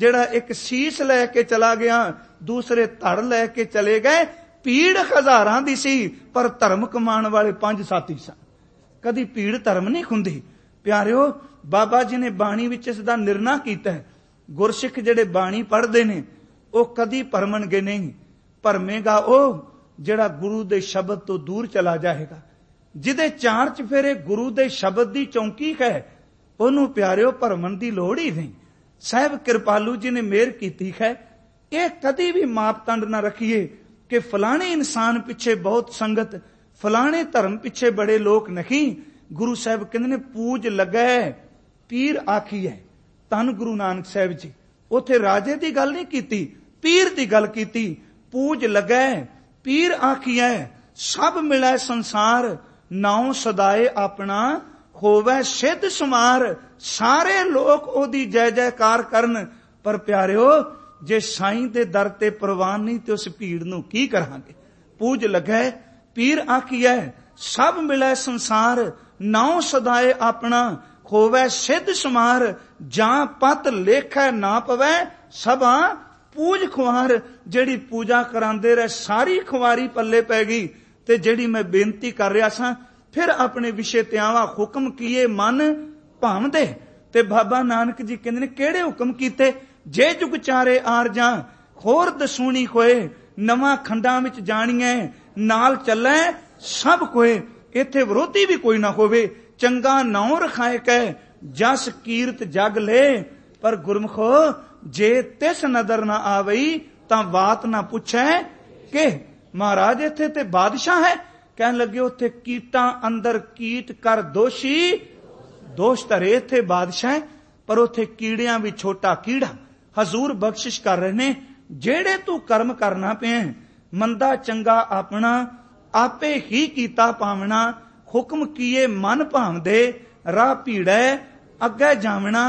ਜਿਹੜਾ ਇੱਕ ਸੀਸ ਲੈ ਕੇ ਚਲਾ ਗਿਆ, ਦੂਸਰੇ ਧੜ ਲੈ ਕੇ ਚਲੇ ਗਏ। ਭੀੜ ਹਜ਼ਾਰਾਂ ਦੀ ਸੀ, ਪਰ ਧਰਮ ਕਮਾਉਣ ਵਾਲੇ 5 ਸਾਥੀ ਸਨ। ਕਦੀ ਭੀੜ ਧਰਮ ਨਹੀਂ ਖੁੰਦੀ। ਪਿਆਰਿਓ, ਬਾਬਾ ਜੀ ਨੇ ਬਾਣੀ ਵਿੱਚ ਇਸ ਦਾ ਨਿਰਣਾ ਕੀਤਾ ਹੈ। ਗੁਰਸਿੱਖ ਜਿਹੜੇ ਬਾਣੀ ਪੜ੍ਹਦੇ ਨੇ ਉਹ ਕਦੀ ਭਰਮਣਗੇ ਨਹੀਂ। ਭਰਮੇਗਾ ਉਹ ਜਿਹੜਾ ਗੁਰੂ ਦੇ ਸ਼ਬਦ ਤੋਂ ਦੂਰ ਚਲਾ ਜਾਏਗਾ। ਜਿਹਦੇ ਚਾਰ ਚਫੇਰੇ ਗੁਰੂ ਦੇ ਸ਼ਬਦ ਦੀ ਚੌਂਕੀ ਹੈ, ਉਹਨੂੰ ਪਿਆਰਿਓ ਭਰਮਣ ਦੀ ਲੋੜ ਹੀ ਨਹੀਂ। ਸਾਹਿਬ ਕਿਰਪਾਲੂ ਜੀ ਨੇ ਮਿਹਰ ਕੀਤੀ ਹੈ। ਇਹ ਕਦੀ ਵੀ ਮਾਪਦੰਡ ਨਾ ਰੱਖੀਏ ਕਿ ਫਲਾਣੇ ਇਨਸਾਨ ਪਿੱਛੇ ਬਹੁਤ ਸੰਗਤ, ਫਲਾਣੇ ਧਰਮ ਪਿੱਛੇ ਬੜੇ ਲੋਕ ਨਹੀਂ। ਗੁਰੂ ਸਾਹਿਬ ਕਹਿੰਦੇ ਨੇ ਪੂਜ ਲੱਗੈ ਪੀਰ ਆਖੀਐ। ਧੰਨ ਗੁਰੂ ਨਾਨਕ ਸਾਹਿਬ ਜੀ ਉੱਥੇ ਰਾਜੇ ਦੀ ਗੱਲ ਨਹੀਂ ਕੀਤੀ, ਪੀਰ ਦੀ ਗੱਲ ਕੀਤੀ। ਪੂਜ ਲੱਗੈ ਪੀਰ ਆਖੀਐ, ਸਭ ਮਿਲੈ ਸੰਸਾਰ, ਨਾਉ ਸਦਾਏ ਆਪਣਾ, ਹੋਵੇ ਸਿੱਧ ਸਮਾਰ। ਸਾਰੇ ਲੋਕ ਉਹਦੀ ਜੈ ਜੈਕਾਰ ਕਰਨ, ਪਰ ਪਿਆਰਿਓ ਜੇ ਸਾਈਂ ਦੇ ਦਰ ਤੇ ਪ੍ਰਵਾਨ ਨਹੀਂ ਤੇ ਉਸ ਭੀੜ ਨੂੰ ਕੀ ਕਰਾਂਗੇ। ਪੂਜ ਲੱਗੈ ਪੀਰ ਆਖੀਐ, ਸਭ ਮਿਲੈ ਸੰਸਾਰ, ਨਾਉ ਸਦਾਏ ਆਪਣਾ, ਹੋਵੇ ਸਿੱਧ ਸਮਾਰ। ਜਾਂ ਪਤ ਲੇਖੈ ਨਾ ਪਵੈ, ਸਭਾ ਪੂਜ ਖੁਆਰ। ਜਿਹੜੀ ਪੂਜਾ ਕਰਾਂਦੇ ਰਹੇ ਸਾਰੀ ਖੁਆਰੀ ਪੱਲੇ ਪੈ ਗਈ। ਤੇ ਜਿਹੜੀ ਮੈਂ ਬੇਨਤੀ ਕਰ ਰਿਹਾ ਸਾਂ, ਫਿਰ ਆਪਣੇ ਵਿਸ਼ੇ ਤੇ ਆਵਾਂ। ਹੁਕਮ ਕੀਏ ਮਨ ਭਾਵਦੇ। ਤੇ ਬਾਬਾ ਨਾਨਕ ਜੀ ਕਹਿੰਦੇ ਨੇ ਕਿਹੜੇ ਹੁਕਮ ਕੀਤੇ। ਜੇ ਜੁਗ ਚਾਰੇ ਆਰਜਾਂ, ਹੋਰ ਦਸੂਣੀ ਹੋਏ, ਨਵਾਂ ਖੰਡਾਂ ਵਿੱਚ ਜਾਣੀਐ, ਨਾਲ ਚੱਲੈ ਸਭ ਕੋਏ। ਇੱਥੇ ਵਿਰੋਧੀ ਵੀ ਕੋਈ ਨਾ ਹੋਵੇ। ਚੰਗਾ ਨਾਉ ਰਖਾਏ ਕੈ, ਜਸ ਕੀਰਤ ਜਗ ਲੈ। ਪਰ ਗੁਰਮਖੋ ਜੇ ਤਿਸ ਨਦਰ ਨਾ ਆਵਈ, ਤਾਂ ਬਾਤ ਨਾ ਪੁੱਛੈ ਕਿ ਮਹਾਰਾਜ ਇੱਥੇ ਤੇ ਬਾਦਸ਼ਾਹ ਹੈ। ਕਹਿਣ ਲੱਗੇ ਉੱਥੇ ਕੀਟਾਂ ਅੰਦਰ ਕੀਟ ਕਰ ਦੋਸ਼ੀ, ਦੋਸ਼ ਧਰੇ। ਇੱਥੇ ਬਾਦਸ਼ਾਹ, ਪਰ ਉੱਥੇ ਕੀੜਿਆਂ ਵੀ ਛੋਟਾ ਕੀੜਾ। ਹਜ਼ੂਰ ਬਖਸ਼ਿਸ਼ ਕਰ ਰਹੇ ਨੇ, ਜਿਹੜੇ ਤੂੰ ਕਰਮ ਕਰਨਾ ਪਿਆ, ਮੰਦਾ ਚੰਗਾ ਆਪਣਾ, ਆਪੇ ਹੀ ਕੀਤਾ ਪਾਵਣਾ। ਹੁਕਮ ਕੀਏ ਮਨ ਭਾਵਦੇ, ਰਾਹ ਭੀੜੈ ਅੱਗੇ ਜਾਵਣਾ।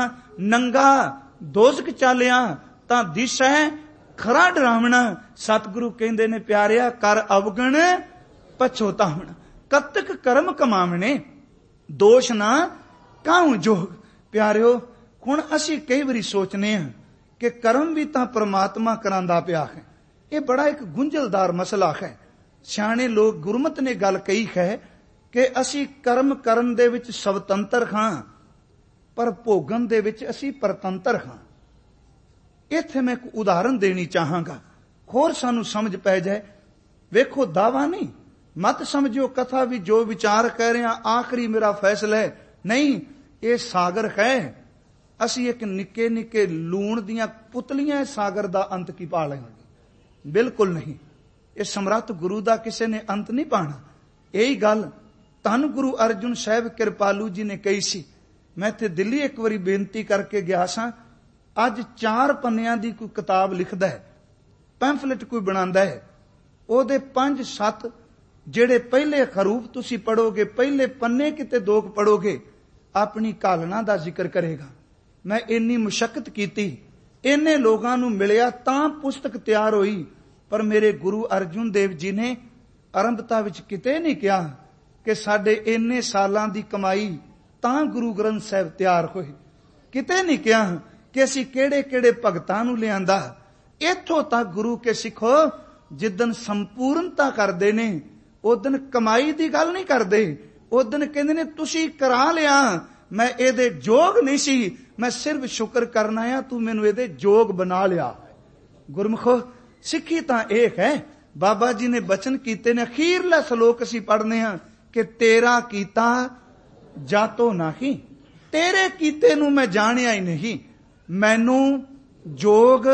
ਨੰਗਾ ਦੋਜ਼ਖ ਚਾਲਿਆ, ਤਾਂ ਦਿਸੈ ਖਰਾ ਡਰਾਵਣਾ। ਸਤਿਗੁਰੂ ਕਹਿੰਦੇ ਨੇ ਪਿਆਰਿਆ, ਕਰ ਅਵਗਣ ਪਛੋਤਾਵਣ, ਕਤਕ ਕਰਮ ਕਮਾਵਣੇ, ਦੋਸ਼ ਨਾ ਕਾਹੂ ਜੋਗ। ਪਿਆਰਿਓ, ਹੁਣ ਅਸੀਂ ਕਈ ਵਾਰੀ ਸੋਚਨੇ ਹਾਂ ਕਿ ਕਰਮ ਵੀ ਤਾਂ ਪ੍ਰਮਾਤਮਾ ਕਰਾਂਦਾ ਪਿਆ ਹੈ। ਇਹ ਬੜਾ ਇੱਕ ਗੁੰਝਲਦਾਰ ਮਸਲਾ ਹੈ। ਸਿਆਣੇ ਲੋਕ ਗੁਰਮਤਿ ਨੇ ਗੱਲ ਕਹੀ ਹੈ ਕਿ ਅਸੀਂ ਕਰਮ ਕਰਨ ਦੇ ਵਿੱਚ ਸਵਤੰਤਰ ਹਾਂ, ਪਰ ਭੋਗਣ ਦੇ ਵਿੱਚ ਅਸੀਂ ਪਰਤੰਤਰ ਹਾਂ। ਇੱਥੇ ਮੈਂ ਇੱਕ ਉਦਾਹਰਨ ਦੇਣੀ ਚਾਹਾਂਗਾ, ਹੋਰ ਸਾਨੂੰ ਸਮਝ ਪੈ ਜਾਏ। ਵੇਖੋ, ਦਾਵਾ ਨਹੀਂ, ਮਤ ਸਮਝਿਓ ਕਥਾ ਵੀ ਜੋ ਵਿਚਾਰ ਕਹਿ ਰਹੇ ਹਾਂ ਆਖਰੀ ਮੇਰਾ ਫੈਸਲਾ ਹੈ। ਨਹੀਂ, ਇਹ ਸਾਗਰ ਹੈ। ਅਸੀਂ ਇੱਕ ਨਿੱਕੇ ਨਿੱਕੇ ਲੂਣ ਦੀਆਂ ਪੁਤਲੀਆਂ ਸਾਗਰ ਦਾ ਅੰਤ ਕੀ ਪਾ ਲਵਾਂਗੇ? ਬਿਲਕੁਲ ਨਹੀਂ। ਇਹ ਸਮਰੱਥ ਗੁਰੂ ਦਾ ਕਿਸੇ ਨੇ ਅੰਤ ਨਹੀਂ ਪਾਣਾ। ਇਹੀ ਗੱਲ ਧੰਨ ਗੁਰੂ ਅਰਜੁਨ ਸਾਹਿਬ ਕਿਰਪਾਲੂ ਜੀ ਨੇ ਕਹੀ ਸੀ। ਮੈਂ ਇੱਥੇ ਦਿੱਲੀ ਇੱਕ ਵਾਰੀ ਬੇਨਤੀ ਕਰਕੇ ਗਿਆ ਸਾਂ। ਅੱਜ 4 ਪੰਨਿਆਂ ਦੀ ਕੋਈ ਕਿਤਾਬ ਲਿਖਦਾ ਹੈ, ਪੈਂਫਲੇਟ ਕੋਈ ਬਣਾਉਂਦਾ ਹੈ, ਉਹਦੇ 5-7 ਜਿਹੜੇ ਪਹਿਲੇ ਖਰੂਪ ਤੁਸੀਂ ਪੜੋਗੇ, ਪਹਿਲੇ ਪੰਨੇ ਕਿਤੇ 2 ਪੜੋਗੇ, ਆਪਣੀ ਘਾਲਣਾ ਦਾ ਜ਼ਿਕਰ ਕਰੇਗਾ। ਮੈਂ ਇੰਨੀ ਮੁਸ਼ੱਕਤ ਕੀਤੀ, ਇੰਨੇ ਲੋਕਾਂ ਨੂੰ ਮਿਲਿਆ ਤਾਂ ਪੁਸਤਕ ਤਿਆਰ ਹੋਈ। ਪਰ ਮੇਰੇ ਗੁਰੂ ਅਰਜੁਨ ਦੇਵ ਜੀ ਨੇ ਆਰੰਭਤਾ ਵਿੱਚ ਕਿਤੇ ਨਹੀਂ ਕਿਹਾ ਕਿ ਸਾਡੇ ਇੰਨੇ ਸਾਲਾਂ ਦੀ ਕਮਾਈ ਤਾਂ ਗੁਰੂ ਗ੍ਰੰਥ ਸਾਹਿਬ ਤਿਆਰ ਹੋਏ। ਕਿਤੇ ਨਹੀਂ ਕਿਹਾ ਕਿ ਅਸੀਂ ਕਿਹੜੇ ਕਿਹੜੇ ਭਗਤਾਂ ਨੂੰ ਲਿਆਂਦਾ। ਇੱਥੋਂ ਤੱਕ ਗੁਰੂ ਕੇ ਸਿੱਖੋ, ਜਿੱਦਨ ਸੰਪੂਰਨਤਾ ਕਰਦੇ ਨੇ ਉਦਨ ਕਮਾਈ ਦੀ ਗੱਲ ਨਹੀਂ ਕਰਦੇ। ਉਦਨ ਕਹਿੰਦੇ ਨੇ ਤੁਸੀਂ ਕਰਾ ਲਿਆ, ਮੈਂ ਇਹਦੇ ਯੋਗ ਨਹੀਂ ਸੀ, ਮੈਂ ਸਿਰਫ ਸ਼ੁਕਰ ਕਰਨਾ ਆ, ਤੂੰ ਮੈਨੂੰ ਇਹਦੇ ਯੋਗ ਬਣਾ ਲਿਆ। ਗੁਰਮੁਖੋ, ਸਿੱਖੀ ਤਾਂ ਇਹ ਹੈ। ਬਾਬਾ ਜੀ ਨੇ ਬਚਨ ਕੀਤੇ ਨੇ, ਅਖੀਰਲਾ ਸ਼ਲੋਕ ਅਸੀਂ ਪੜ੍ਹਨੇ ਹਾਂ ਕਿ ਤੇਰਾ ਕੀਤਾ ਜਾਤੋ ਨਹੀਂ, ਤੇਰੇ ਕੀਤੇ ਨੂੰ ਮੈਂ ਜਾਣਿਆ ਹੀ ਨਹੀਂ, ਮੈਨੂੰ ਜੋਗ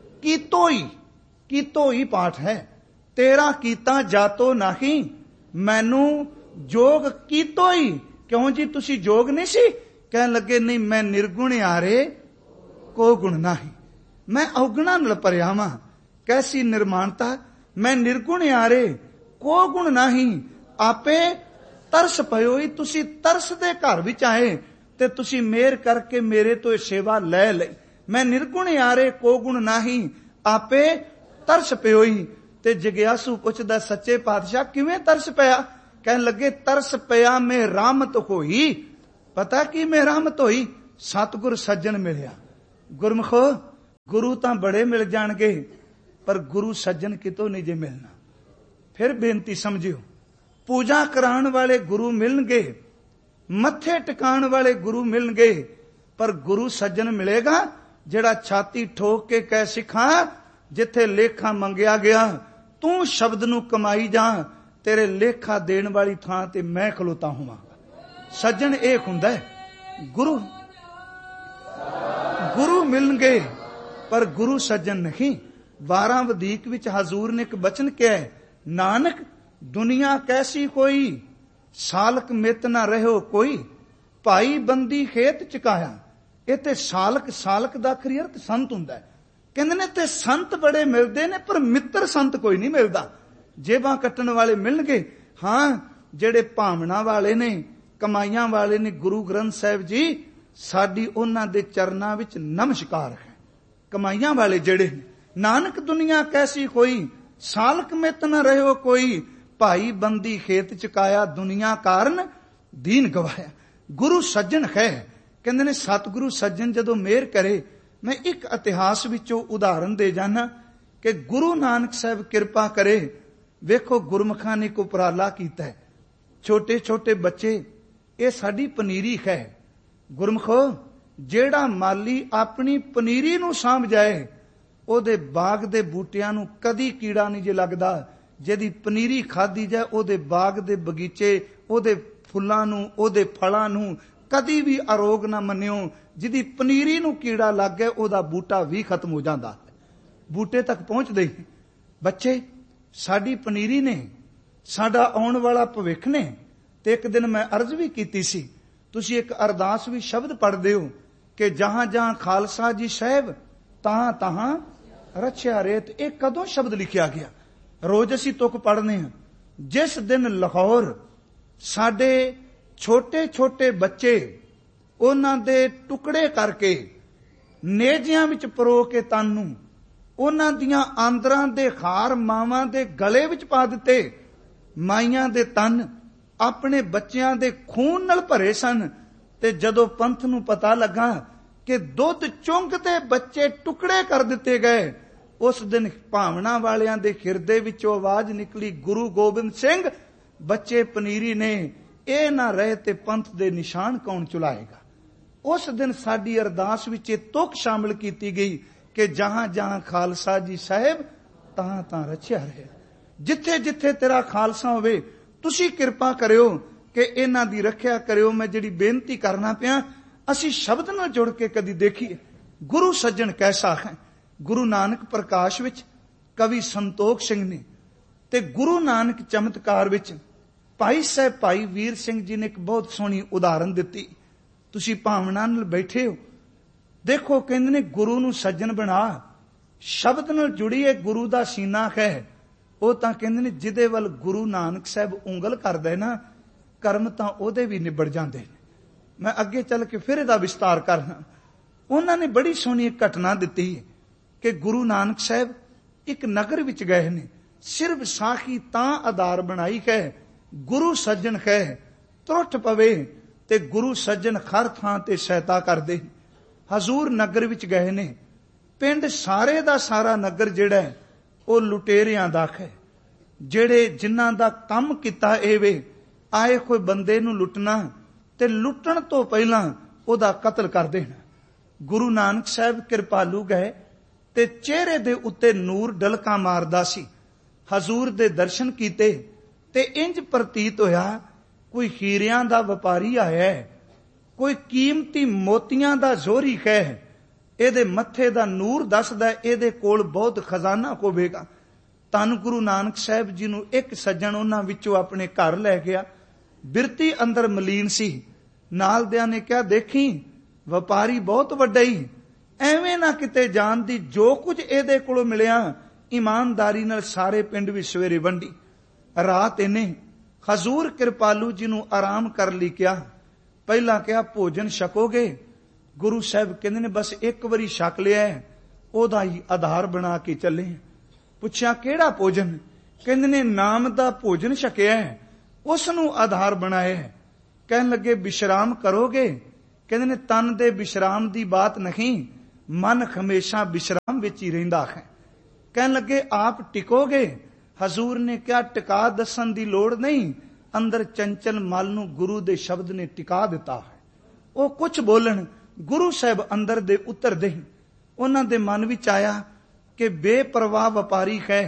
ਕੀਤੋ ਹੀ ਪਾਠ ਹੈ। ਤੇਰਾ ਕੀਤਾ ਜਾਤੋ ਨਹੀਂ, ਮੈਨੂੰ ਜੋਗ ਕੀਤੋ ਹੀ। ਕਿਉਂ ਜੀ, ਤੁਸੀਂ ਜੋਗ ਨਹੀਂ ਸੀ? ਕਹਿਣ ਲੱਗੇ ਨਹੀਂ, ਮੈਂ ਨਿਰਗੁਣ ਆਰੇ ਕੋ ਗੁਣ ਨਹੀਂ, ਮੈਂ ਔਗਣਾ ਨਾਲ ਭਰਿਆ ਵਾਂ। ਕੈਸੀ ਨਿਰਮਾਨਤਾ, ਮੈਂ ਨਿਰਗੁਣ ਆਰੇ ਕੋ ਗੁਣ ਨਹੀਂ, ਆਪੇ ਤਰਸ ਪਇਓ ਹੀ। ਤੁਸੀਂ ਤਰਸ ਦੇ ਘਰ ਵਿੱਚ ਆਏ ਤੇ ਤੁਸੀਂ ਮਿਹਰ ਕਰਕੇ ਮੇਰੇ ਤੋਂ ਇਹ ਸੇਵਾ ਲੈ ਲਈ। ਮੈਂ ਨਿਰਗੁਣ ਆਰੇ ਕੋ ਗੁਣ ਨਹੀਂ, ਆਪੇ ਤਰਸ ਪਇਓ ਹੀ। ਤੇ ਜਗਿਆਸੂ ਪੁੱਛਦਾ, ਸੱਚੇ ਪਾਤਸ਼ਾਹ ਕਿਵੇਂ ਤਰਸ ਪਿਆ? ਕਹਿਣ ਲੱਗੇ, ਤਰਸ ਪਿਆ ਮੈਂ ਰਹਿਮਤ ਹੋਈ। ਪਤਾ ਕੀ ਮੈਂ ਰਹਿਮਤ ਹੋਈ? ਸਤਿਗੁਰ ਸੱਜਣ ਮਿਲਿਆ। ਗੁਰਮਖੋ, गुरु तां बड़े मिल जाणगे पर गुरु सज्जन कितों नहीं जे मिलना। फिर बेनती समझियो, पूजा कराण वाले गुरु मिलणगे, मत्थे टिकाण वाले गुरु मिलणगे, पर गुरु सज्जन मिलेगा जिहड़ा छाती ठोक के कह सिखा जिथे लेखा मंगिया गया तू शब्द नूं कमाई जा, तेरे लेखा देण वाली थां ते मैं खलोता होवांगा। सज्जन ये हुंदा है। गुरु गुरु मिलणगे पर गुरु सज्जन नहीं। 12 वधीक विच हजूर ने एक बचन कहा है, नानक दुनिया कैसी कोई, सालक मित ना रहो कोई, भाई बंदी खेत चकाया। इत्थे सालक सालक दा अखरी अर्थ संत हुंदा है। कहंदे ने ते संत बड़े मिलदे ने पर मित्र संत कोई नहीं मिलदा। जेबां कट्टण वाले मिलणगे, हां जेड़े भावना वाले ने, कमाइयां वाले ने, गुरु ग्रंथ साहिब जी साडी उन्हां दे चरनां विच नमस्कार है। कमाइयां वाले जेड़े नानक दुनिया कैसी कोई, सालक मित न रहो कोई, भाई बंदी खेत चकाया, दुनिया कारण दीन गवाया। गुरु सज्जन है। कहंदे ने सतगुरु सज्जन जदों मेहर करे। मैं एक इतिहास विचों उदाहरण दे जाना कि गुरु नानक साहब कृपा करे। वेखो गुरमुखां ने को उपराला कीता है। छोटे छोटे बच्चे ये साडी पनीरी है। गुरमुखो जेड़ा माली अपनी पनीरी नूं सांभ जाए ओदे बाग दे बूटियां नूं कदी कीड़ा नहीं जे लगदा। जिहदी पनीरी खाधी जाए ओदे बाग दे बगीचे, ओदे फुल्लां नूं, ओदे फलां नूं कदी भी अरोग ना मन्नियो। जिहदी पनीरी नूं कीड़ा लग गया ओदा बूटा भी खत्म हो जांदा, बूटे तक पहुंचदे ही। बच्चे साडी पनीरी ने, साडा आउण वाला भविख ने। ते एक दिन मैं अर्ज भी कीती सी, तुसीं एक अरदास भी शब्द पढ़दे हो कि जहां जहां खालसा जी साहिब तहां तहां रछिया रेत। ये कदों शब्द लिखिया गया? रोज असीं तुक पढ़ने हैं। जिस दिन लाहौर साडे छोटे छोटे बच्चे उन्हां दे टुकड़े करके नेजियां विच परो के तन नूं उन्हां दियां आंदरां दे खार मावां दे गले विच पा दिते, माइयां दे तन अपने बच्चियां दे खून नाल भरे सन। ते जदों पंथ नूं पता लगा कि दुध चुंगते बच्चे टुकड़े कर दिते गए, उस दिन भावना वालियां दे हिरदे विचों आवाज निकली, गुरु गोबिंद सिंह बच्चे पनीरी ने, ये ना रहे ते पंथ दे निशान कौन चुलाएगा। उस दिन साडी अरदास विच तुक शामिल कीती गई कि जहां जहां खालसा जी साहिब तहां तहां रछिया रहे। जिथे जिथे तेरा खालसा होवे तुसी कृपा करियो कि इन्हां दी रखिया करियो। मैं जिहड़ी बेनती करना पिया असी शब्द नाल जुड़ के कदी देखिए गुरु सज्जन कैसा है। गुरु नानक प्रकाश विच कवि संतोख सिंह ने ते गुरु नानक चमत्कार विच भाई साहब भाई वीर सिंह जी ने एक बहुत सोहनी उदाहरण दिती। तुसी भावना नाल बैठे हो, देखो कहंदे ने गुरु नूं सज्जन बना। शब्द नाल जुड़ी है गुरु दा सीना है। ਉਹ ਤਾਂ ਕਹਿੰਦੇ ਨੇ ਜਿਹਦੇ ਵੱਲ ਗੁਰੂ ਨਾਨਕ ਸਾਹਿਬ ਉਂਗਲ ਕਰਦਾ ਨਾ, ਕਰਮ ਤਾਂ ਉਹਦੇ ਵੀ ਨਿਬੜ ਜਾਂਦੇ ਨੇ। ਮੈਂ ਅੱਗੇ ਚੱਲ ਕੇ ਫਿਰ ਇਹਦਾ ਵਿਸਤਾਰ ਕਰਨਾ। ਉਹਨਾਂ ਨੇ ਬੜੀ ਸੋਹਣੀ ਇੱਕ ਘਟਨਾ ਦਿੱਤੀ ਕਿ ਗੁਰੂ ਨਾਨਕ ਸਾਹਿਬ ਇੱਕ ਨਗਰ ਵਿੱਚ ਗਏ ਨੇ। ਸਿਰ ਵਿਸਾਖੀ ਤਾਂ ਆਧਾਰ ਬਣਾਈ ਹੈ, ਗੁਰੂ ਸੱਜਣ ਹੈ ਤਰੁੱਠ ਪਵੇ ਤੇ ਗੁਰੂ ਸੱਜਣ ਹਰ ਥਾਂ ਤੇ ਸਹਾਇਤਾ ਕਰਦੇ। ਹਜ਼ੂਰ ਨਗਰ ਵਿੱਚ ਗਏ ਨੇ। ਪਿੰਡ ਸਾਰੇ ਦਾ ਸਾਰਾ ਨਗਰ ਜਿਹੜਾ ਹੈ ਉਹ ਲੁਟੇਰਿਆਂ ਦਾ ਹੈ, ਜਿਹੜੇ ਜਿਨ੍ਹਾਂ ਦਾ ਕੰਮ ਕੀਤਾ ਇਹ ਵੇ ਆਏ ਕੋਈ ਬੰਦੇ ਨੂੰ ਲੁੱਟਣਾ ਤੇ ਲੁੱਟਣ ਤੋਂ ਪਹਿਲਾਂ ਉਹਦਾ ਕਤਲ ਕਰ ਦੇਣਾ। ਗੁਰੂ ਨਾਨਕ ਸਾਹਿਬ ਕਿਰਪਾਲੂ ਗਏ ਤੇ ਚਿਹਰੇ ਦੇ ਉੱਤੇ ਨੂਰ ਡਲਕਾ ਮਾਰਦਾ ਸੀ। ਹਜ਼ੂਰ ਦੇ ਦਰਸ਼ਨ ਕੀਤੇ ਤੇ ਇੰਜ ਪ੍ਰਤੀਤ ਹੋਇਆ ਕੋਈ ਹੀਰਿਆਂ ਦਾ ਵਪਾਰੀ ਆਇਆ ਹੈ, ਕੋਈ ਕੀਮਤੀ ਮੋਤੀਆਂ ਦਾ ਜ਼ੋਰੀ ਹੈ। ਇਹਦੇ ਮੱਥੇ ਦਾ ਨੂਰ ਦੱਸਦਾ ਇਹਦੇ ਕੋਲ ਬਹੁਤ ਖਜ਼ਾਨਾ ਹੋਵੇਗਾ। ਧੰਨ ਗੁਰੂ ਨਾਨਕ ਸਾਹਿਬ ਜੀ ਨੂੰ ਇੱਕ ਸੱਜਣ ਉਹਨਾਂ ਵਿੱਚੋਂ ਆਪਣੇ ਘਰ ਲੈ ਗਿਆ। ਬਿਰਤੀ ਅੰਦਰ ਮਲੀਨ ਸੀ। ਨਾਲ ਦਿਆਂ ਨੇ ਕਿਹਾ, ਦੇਖੀ ਵਪਾਰੀ ਬਹੁਤ ਵੱਡਾ ਹੀ, ਐਵੇਂ ਨਾ ਕਿਤੇ ਜਾਣ ਦੀ। ਜੋ ਕੁਝ ਇਹਦੇ ਕੋਲੋਂ ਮਿਲਿਆ ਈਮਾਨਦਾਰੀ ਨਾਲ ਸਾਰੇ ਪਿੰਡ ਵਿੱਚ ਸਵੇਰੇ ਵੰਡੀ। ਰਾਤ ਇਹਨੇ ਹਜ਼ੂਰ ਕਿਰਪਾਲੂ ਜੀ ਨੂੰ ਆਰਾਮ ਕਰ ਲਈ ਕਿਹਾ। ਪਹਿਲਾਂ ਕਿਹਾ ਭੋਜਨ ਛਕੋਗੇ? ਗੁਰੂ ਸਾਹਿਬ ਕਹਿੰਦੇ ਨੇ ਬਸ ਇੱਕ ਵਾਰੀ ਛਕ ਲਿਆ, ਉਹਦਾ ਹੀ ਆਧਾਰ ਬਣਾ ਕੇ ਚੱਲੇ। ਪੁੱਛਿਆ ਕਿਹੜਾ ਭੋਜਨ? ਕਹਿੰਦੇ ਨੇ ਨਾਮ ਦਾ ਭੋਜਨ ਛਕਿਆ, ਉਸ ਨੂੰ ਆਧਾਰ ਬਣਾਇਆ। ਕਹਿਣ ਲੱਗੇ ਵਿਸ਼ਰਾਮ ਕਰੋਗੇ? ਕਹਿੰਦੇ ਨੇ ਤਨ ਦੇ ਵਿਸ਼ਰਾਮ ਦੀ ਬਾਤ ਨਹੀਂ, मन हमेशा विश्राम विच ही रहिंदा है। कहन लगे आप टिकोगे? हजूर ने कहा टिका दसन दी लोड़ नहीं, अंदर चंचल मल नूं गुरु दे शब्द ने टिका दिता है। वो कुछ बोलन, गुरु साहब अंदर दे उतर दे। उन्हां दे मन विच आया कि बेपरवाह वपारी है,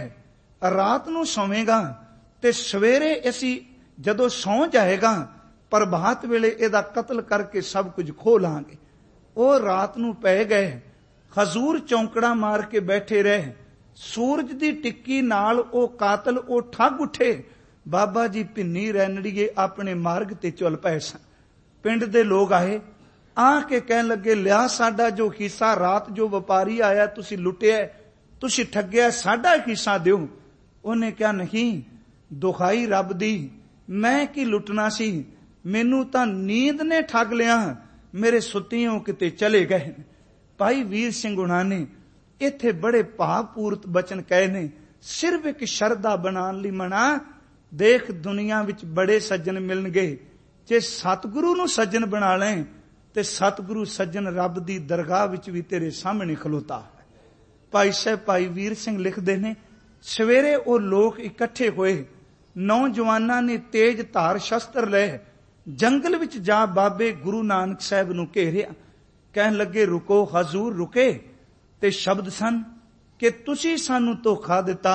रात नूं सोवेगा ते सवेरे असी जदों सौ जाएगा प्रभात वेले इहदा कतल करके सब कुछ खो लांगे। वो रात नूं पै गए। हजूर चौंकड़ा मार के बैठे रहे। सूरज दी टिक्की नाल ओ कातल ओ ठग उठे। बाबा जी भिन्नी रैनड़ीए अपने मार्ग ते चल पए सन। पिंड दे लोग आए, आके कहन लगे लिया साडा जो हिस्सा रात जो व्यापारी आया तुसी लुटिया, तुसी ठग्या, साडा हिस्सा दिओ। उन्हें कहा नहीं, दुखाई रब दी, मैं की लुटना सी, मैनू तां नींद ने ठग लिया, मेरे सुतियों किते चले गए। भाई वीर सिंह हुणां ने इत्थे बड़े भावपूर्त बचन कहे ने, सिर्फ एक शरदा बनाने लई मना। देख दुनिया विच बड़े सज्जन मिलणगे, जे सतगुरु नूं सज्जन बना लें ते सतगुरु सज्जन रब दी दरगाह विच भी तेरे सामने खलोता है। भाई साहब भाई वीर सिंह लिखदे ने, सवेरे वो लोग इकट्ठे होए। नौजवानां ने तेज धार शस्त्र ले जंगल विच जा बाबे गुरु नानक साहब नूं घेरिया। कहन लगे रुको। हजूर रुके ते शब्द सन कि तुसी सानू धोखा दिता।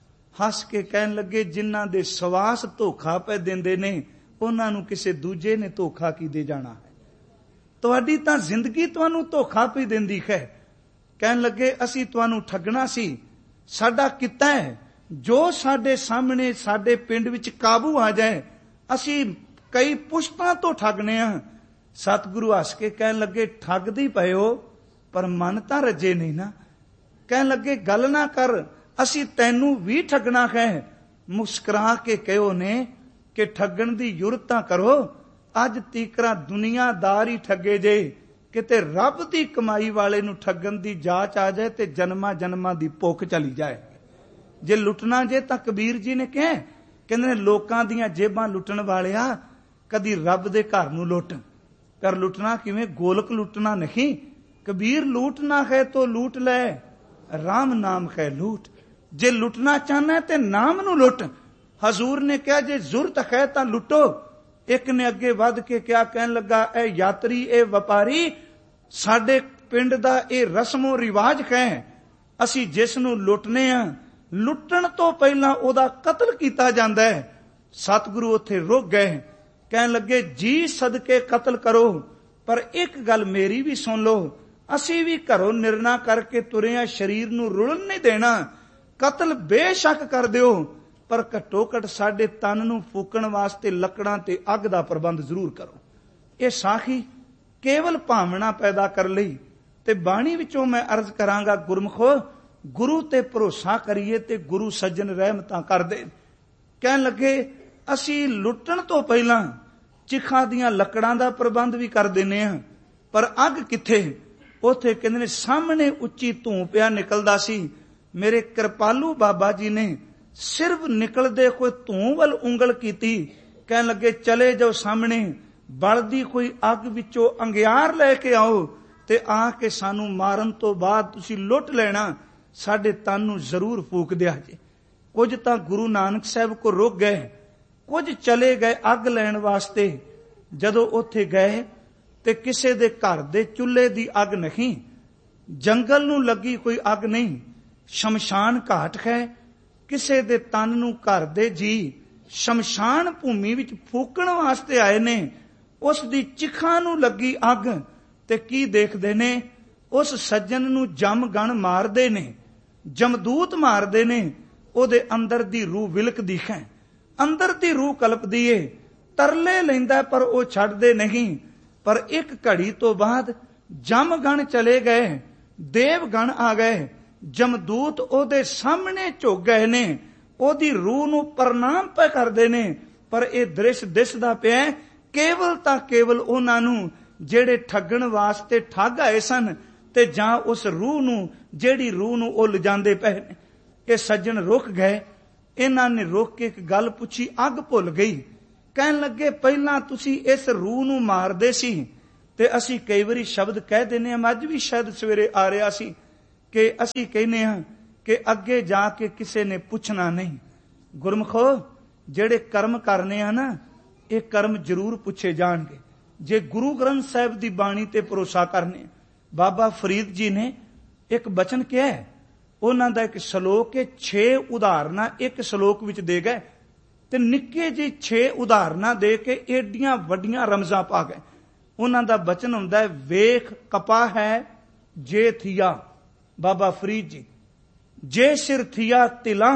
हस के कहन लगे जिन्हां दे सवास धोखा पे दिंदे ने उन्हां नूं किसे दूजे ने धोखा की दे जाना है। तुहाडी तां जिंदगी तुहानू धोखा पई दिंदी है। कहन लगे असी तुहानू ठगना सी, साडा किता है जो साडे सामने साडे पिंड विच काबू आ जाए असी कई पुश्तां तो ठगने आ। सतगुरु हस के कहन लगे ठगदी पए हो पर मन तां रजे नहीं ना। कहन लगे गल ना कर, असी तैनू भी ठगना है। मुस्कुरा के कहो ने कि ठगण दी जुरत तां करो, अज तीकरा दुनियादार ही ठगे जे, किते रब दी कमाई वाले नू ठगण दी जाच आ जाए ते जन्मा जन्मा दी भुख चली जाए। जे लुटना जे तां कबीर जी ने कहा, कहंदे ने लोकां दीयां जेबां लुटण वालिया कदी रब दे घर नू लुट। पर लुटना किवें? गोलक लुटना नहीं। कबीर लूटना है तो लूट ले, राम नाम है लूट। जे लुटना चाहना है ते नाम नू लुट। हजूर ने कहा जे जुरत है तां लुटो। एक ने अगे वध के क्या कहन लगा, ए यात्री ए व्यापारी, साडे पिंड दा ए रस्मो रिवाज है, असी जिस नू लुटने आ लुटण तो पहला ओदा कतल कीता जांदा है। सतगुरु उत्थे रुक गए। कहन लगे जी सदके कतल करो, पर एक गल मेरी भी सुन लो, असी भी घरों निर्णा करके तुरिया शरीर नू रुलन नहीं देना। कतल बेशक कर दिओ, पर घट्टो घट साडे तन नू फूकण वास्ते लकड़ां ते अग दा प्रबंध जरूर करो। ये साखी केवल भावना पैदा कर लई ते बाणी विचों मैं अर्ज करांगा, गुरमुखो गुरु ते भरोसा करिए ते गुरु सज्जन रहमतां कर दे। कहन लगे असी लुटण तो पहला चिखा दियां लकड़ां दा प्रबंध भी कर देने आ, पर अग किथे? उथे कहंदे ने सामने उच्ची धूं पिया निकलदा सी। मेरे कृपालू बाबा जी ने सिर्फ निकलदे कोई धूं वल उंगल कीती। कहन लगे चले जाओ सामने, बलदी कोई अग विचों अंगियार लैके आओ ते आके सानू मारन तो बाद तुसी लुट लेना, साडे तन नू जरूर फूक दिया जे। कुछ तां गुरु नानक साहब को रुक गए, कुछ चले गए अग लैण वास्ते। जदों उत्थे गए ते किसे दे घर दे चुल्हे दी अग नहीं, जंगल नू लगी कोई अग नहीं, शमशान घाट है। किसे दे तन नू घर दे जी शमशान भूमि विच फूकण वास्ते आए ने। उस दी चिखा नू लगी अग ते की देखदे ने? उस सज्जन नू जम गण मारदे ने, जमदूत मारदे ने। ओदे अंदर दी रूह विलकदी है, अंदर दी रूह कलपदी है, तरले लैंदा पर ओ छड्डदे नहीं। पर एक घड़ी तो बाद जम गण चले गए, देव गण आ गए, जमदूत ओदे सामने झुक गए ने, ओदी रूह नू प्रणाम पे करदे ने। पर ए दृश्य दिसदा पिया केवल तां केवल उन्हां नू जेड़े ठगण वास्ते ठग आए सन ते जां उस रूह नू जेड़ी रूह नू ओ लिजांदे पए ने। ये सज्जन रुक गए। इन्हां ने रुक के एक गल पुछी, अग भुल गई। कहन लगे पहला तुसी इस रूह नू मारदे सी, ਤੇ ਅਸੀਂ ਕਈ ਵਾਰੀ ਸ਼ਬਦ ਕਹਿ ਦਿੰਦੇ ਹਾਂ, ਅੱਜ ਵੀ ਸ਼ਾਇਦ ਸਵੇਰੇ ਆ ਰਿਹਾ ਸੀ ਕਿ ਅਸੀਂ ਕਹਿੰਦੇ ਹਾਂ ਕਿ ਅੱਗੇ ਜਾ ਕੇ ਕਿਸੇ ਨੇ ਪੁੱਛਣਾ ਨਹੀਂ। ਗੁਰਮਖੋ, ਜਿਹੜੇ ਕਰਮ ਕਰਨੇ ਆ ਨਾ, ਇਹ ਕਰਮ ਜ਼ਰੂਰ ਪੁੱਛੇ ਜਾਣਗੇ ਜੇ ਗੁਰੂ ਗ੍ਰੰਥ ਸਾਹਿਬ ਦੀ ਬਾਣੀ ਤੇ ਭਰੋਸਾ ਕਰਨੇ। ਬਾਬਾ ਫਰੀਦ ਜੀ ਨੇ ਇੱਕ ਬਚਨ ਕਿਹਾ ਹੈ, ਉਹਨਾਂ ਦਾ ਇੱਕ ਸ਼ਲੋਕ ਹੈ, 6 ਉਦਾਹਰਨਾਂ ਇੱਕ ਸ਼ਲੋਕ ਵਿੱਚ ਦੇ ਗਏ ਤੇ ਨਿੱਕੇ ਜਿਹੇ 6 ਉਦਾਹਰਨਾਂ ਦੇ ਕੇ ਏਡੀਆਂ ਵੱਡੀਆਂ ਰਮਜ਼ਾਂ ਪਾ ਗਏ। ਉਹਨਾਂ ਦਾ ਬਚਨ ਹੁੰਦਾ ਹੈ, ਵੇਖ ਕਪਾ ਹੈ ਜੇ ਥੀਆ, ਬਾਬਾ ਫਰੀਦ ਜੀ, ਜੇ ਸਿਰ ਥੀਆ ਤਿਲਾਂ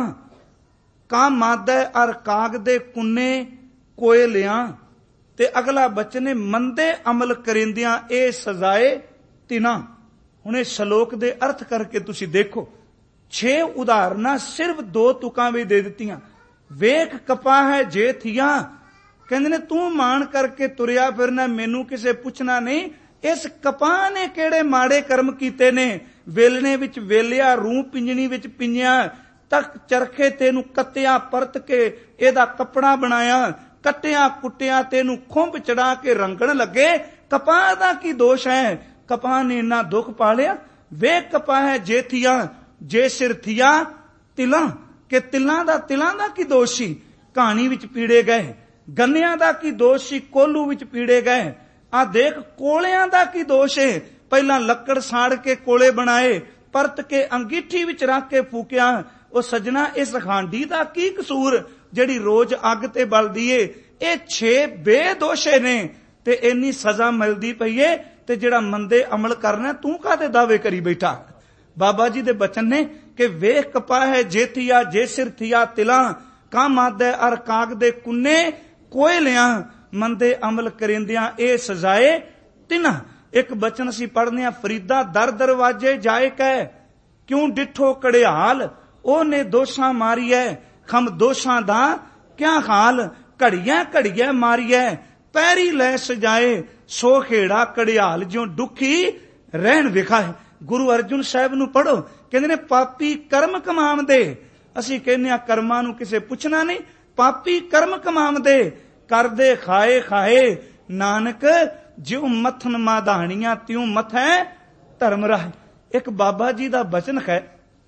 ਕਾ ਮਾਦੈ ਅਰ ਕਾਗ ਦੇ ਕੁੰਨੇ ਕੋਏ ਲਿਆਂ। ਤੇ ਅਗਲਾ ਬਚਨ ਹੈ, ਮੰਦੇ ਅਮਲ ਕਰਿੰਦਿਆਂ ਇਹ ਸਜ਼ਾਏ ਤਿਨਾ। ਹੁਣ ਇਹ ਸ਼ਲੋਕ ਦੇ ਅਰਥ ਕਰਕੇ ਤੁਸੀਂ ਦੇਖੋ, 6 ਉਦਾਹਰਨਾਂ ਸਿਰਫ 2 ਤੁਕਾਂ ਵਿੱਚ ਦੇ ਦਿੱਤੀਆਂ। ਵੇਖ ਕਪਾ ਹੈ ਜੇ ਥੀਆ, ਕਹਿੰਦੇ ਨੇ ਤੂੰ ਮਾਣ ਕਰਕੇ ਤੁਰਿਆ ਫਿਰਨਾ, ਮੈਨੂੰ ਕਿਸੇ ਪੁੱਛਣਾ ਨਹੀਂ। ਇਸ ਕਪਾਹ ਨੇ ਕਿਹੜੇ ਮਾੜੇ ਕਰਮ ਕੀਤੇ ਨੇ, ਵੇਲਣੇ ਵਿੱਚ ਵੇਲਿਆ, ਰੂਹ ਪਿੰਜਣੀ ਵਿੱਚ ਪਿੰਜਿਆ, ਤੱਕ ਚਰਖੇ ਤੈਨੂੰ ਕੱਤਿਆ, ਪਰਤ ਕੇ ਇਹਦਾ ਕੱਪੜਾ ਬਣਾਇਆ, ਕੱਟਿਆ ਕੁੱਟਿਆ, ਤੈਨੂੰ ਖੁੰਭ ਚੜਾ ਕੇ ਰੰਗਣ ਲੱਗੇ। ਕਪਾਹ ਦਾ ਕੀ ਦੋਸ਼ ਹੈ? ਕਪਾਹ ਨੇ ਇੰਨਾ ਦੁੱਖ ਪਾਲਿਆ। ਵੇਖ ਕਪਾਹ ਹੈ ਜੇ ਥੀਆ, ਜੇ ਸਿਰ ਥੀਆ ਤਿਲਾਂ, ਕਿ ਤਿਲਾਂ ਦਾ ਕੀ ਦੋਸ਼ ਸੀ? ਕਹਾਣੀ ਵਿੱਚ ਪੀੜੇ ਗਏ। ਗੰਨਿਆਂ ਦਾ ਕੀ ਦੋਸ਼ ਸੀ? ਕੋਲੂ ਵਿੱਚ ਪੀੜੇ ਗਏ। ਆ ਦੇਖ ਕੋਲਿਆਂ ਦਾ ਕੀ ਦੋਸ਼ ਹੈ? ਪਹਿਲਾਂ ਲੱਕੜ ਸਾੜ ਕੇ ਕੋਲੇ ਬਣਾਏ, ਪਰਤ ਕੇ ਅੰਗੀਠੀ ਵਿੱਚ ਰੱਖ ਕੇ ਫੂਕਿਆ। ਉਹ ਸੱਜਣਾ, ਇਸ ਖਾਂਡੀ ਦਾ ਕੀ ਕਸੂਰ ਜਿਹੜੀ ਰੋਜ਼ ਅੱਗ ਤੇ ਬਲਦੀ ਏ? ਇਹ 6 ਬੇਦੋਸ਼ੇ ਨੇ ਤੇ ਇੰਨੀ ਸਜ਼ਾ ਮਿਲਦੀ ਪਈ ਏ, ਤੇ ਜਿਹੜਾ ਮੰਦੇ ਅਮਲ ਕਰਨਾ ਤੂੰ ਕਾਹਦੇ ਦਾਅਵੇ ਕਰੀ ਬੈਠਾ? ਬਾਬਾ ਜੀ ਦੇ ਬਚਨ ਨੇ ਕਿ ਵੇਖ ਕਪਾ ਹੈ ਜੇ ਥੀਆ, ਜੇ ਸਿਰ ਥੀਆ ਤਿਲਾਂ ਕਾ ਮਾਦੈ ਅਰ ਕਾਗ ਦੇ ਕੁੰਨੇ ਕੋਏ ਲਿਆਂ। ਮੰਦੇ ਅਮਲ ਕਰਿੰਦਿਆਂ ਇਹ ਸਜ਼ਾਏ ਤਿਨਾ। ਇੱਕ ਬਚਨ ਅਸੀਂ ਪੜ੍ਹਨੇ ਆ, ਫਰੀਦਾ ਦਰ ਦਰਵਾਜੇ ਜਾਏ ਕਹਿ, ਕਿਉਂ ਡਿਠੋ ਕੜਿਆਲ, ਉਹਨੇ ਦੋਸ਼ਾਂ ਮਾਰੀਐ, ਖਮ ਦੋਸ਼ਾਂ ਦਾ ਕਿਆ ਹਾਲ। ਘੜੀਆਂ ਘੜੀਆਂ ਮਾਰੀਐ, ਪੈਰੀ ਲੈ ਸਜਾਏ, ਸੋ ਖੇੜਾ ਕੜਿਆਲ ਜਿਉ ਦੁਖੀ ਰਹਿਣ ਵਿਖਾਏ। ਗੁਰੂ ਅਰਜੁਨ ਸਾਹਿਬ ਨੂੰ ਪੜ੍ਹੋ, ਕਹਿੰਦੇ ਨੇ ਪਾਪੀ ਕਰਮ ਕਮਾਉਂਦੇ। ਅਸੀਂ ਕਹਿੰਦੇ ਆ ਕਰਮਾਂ ਨੂੰ ਕਿਸੇ ਪੁੱਛਣਾ ਨਹੀਂ, ਪਾਪੀ ਕਰਮ ਕਮਾਉਂਦੇ, ਕਰਦੇ ਖਾਏ ਖਾਏ, ਨਾਨਕ ਜਿਉ ਮੱਥਨ ਮਾਧਾਣੀਆਂ ਤਿਉ ਮਥੈ ਧਰਮ ਰਾਹ। ਇੱਕ ਬਾਬਾ ਜੀ ਦਾ ਬਚਨ ਹੈ,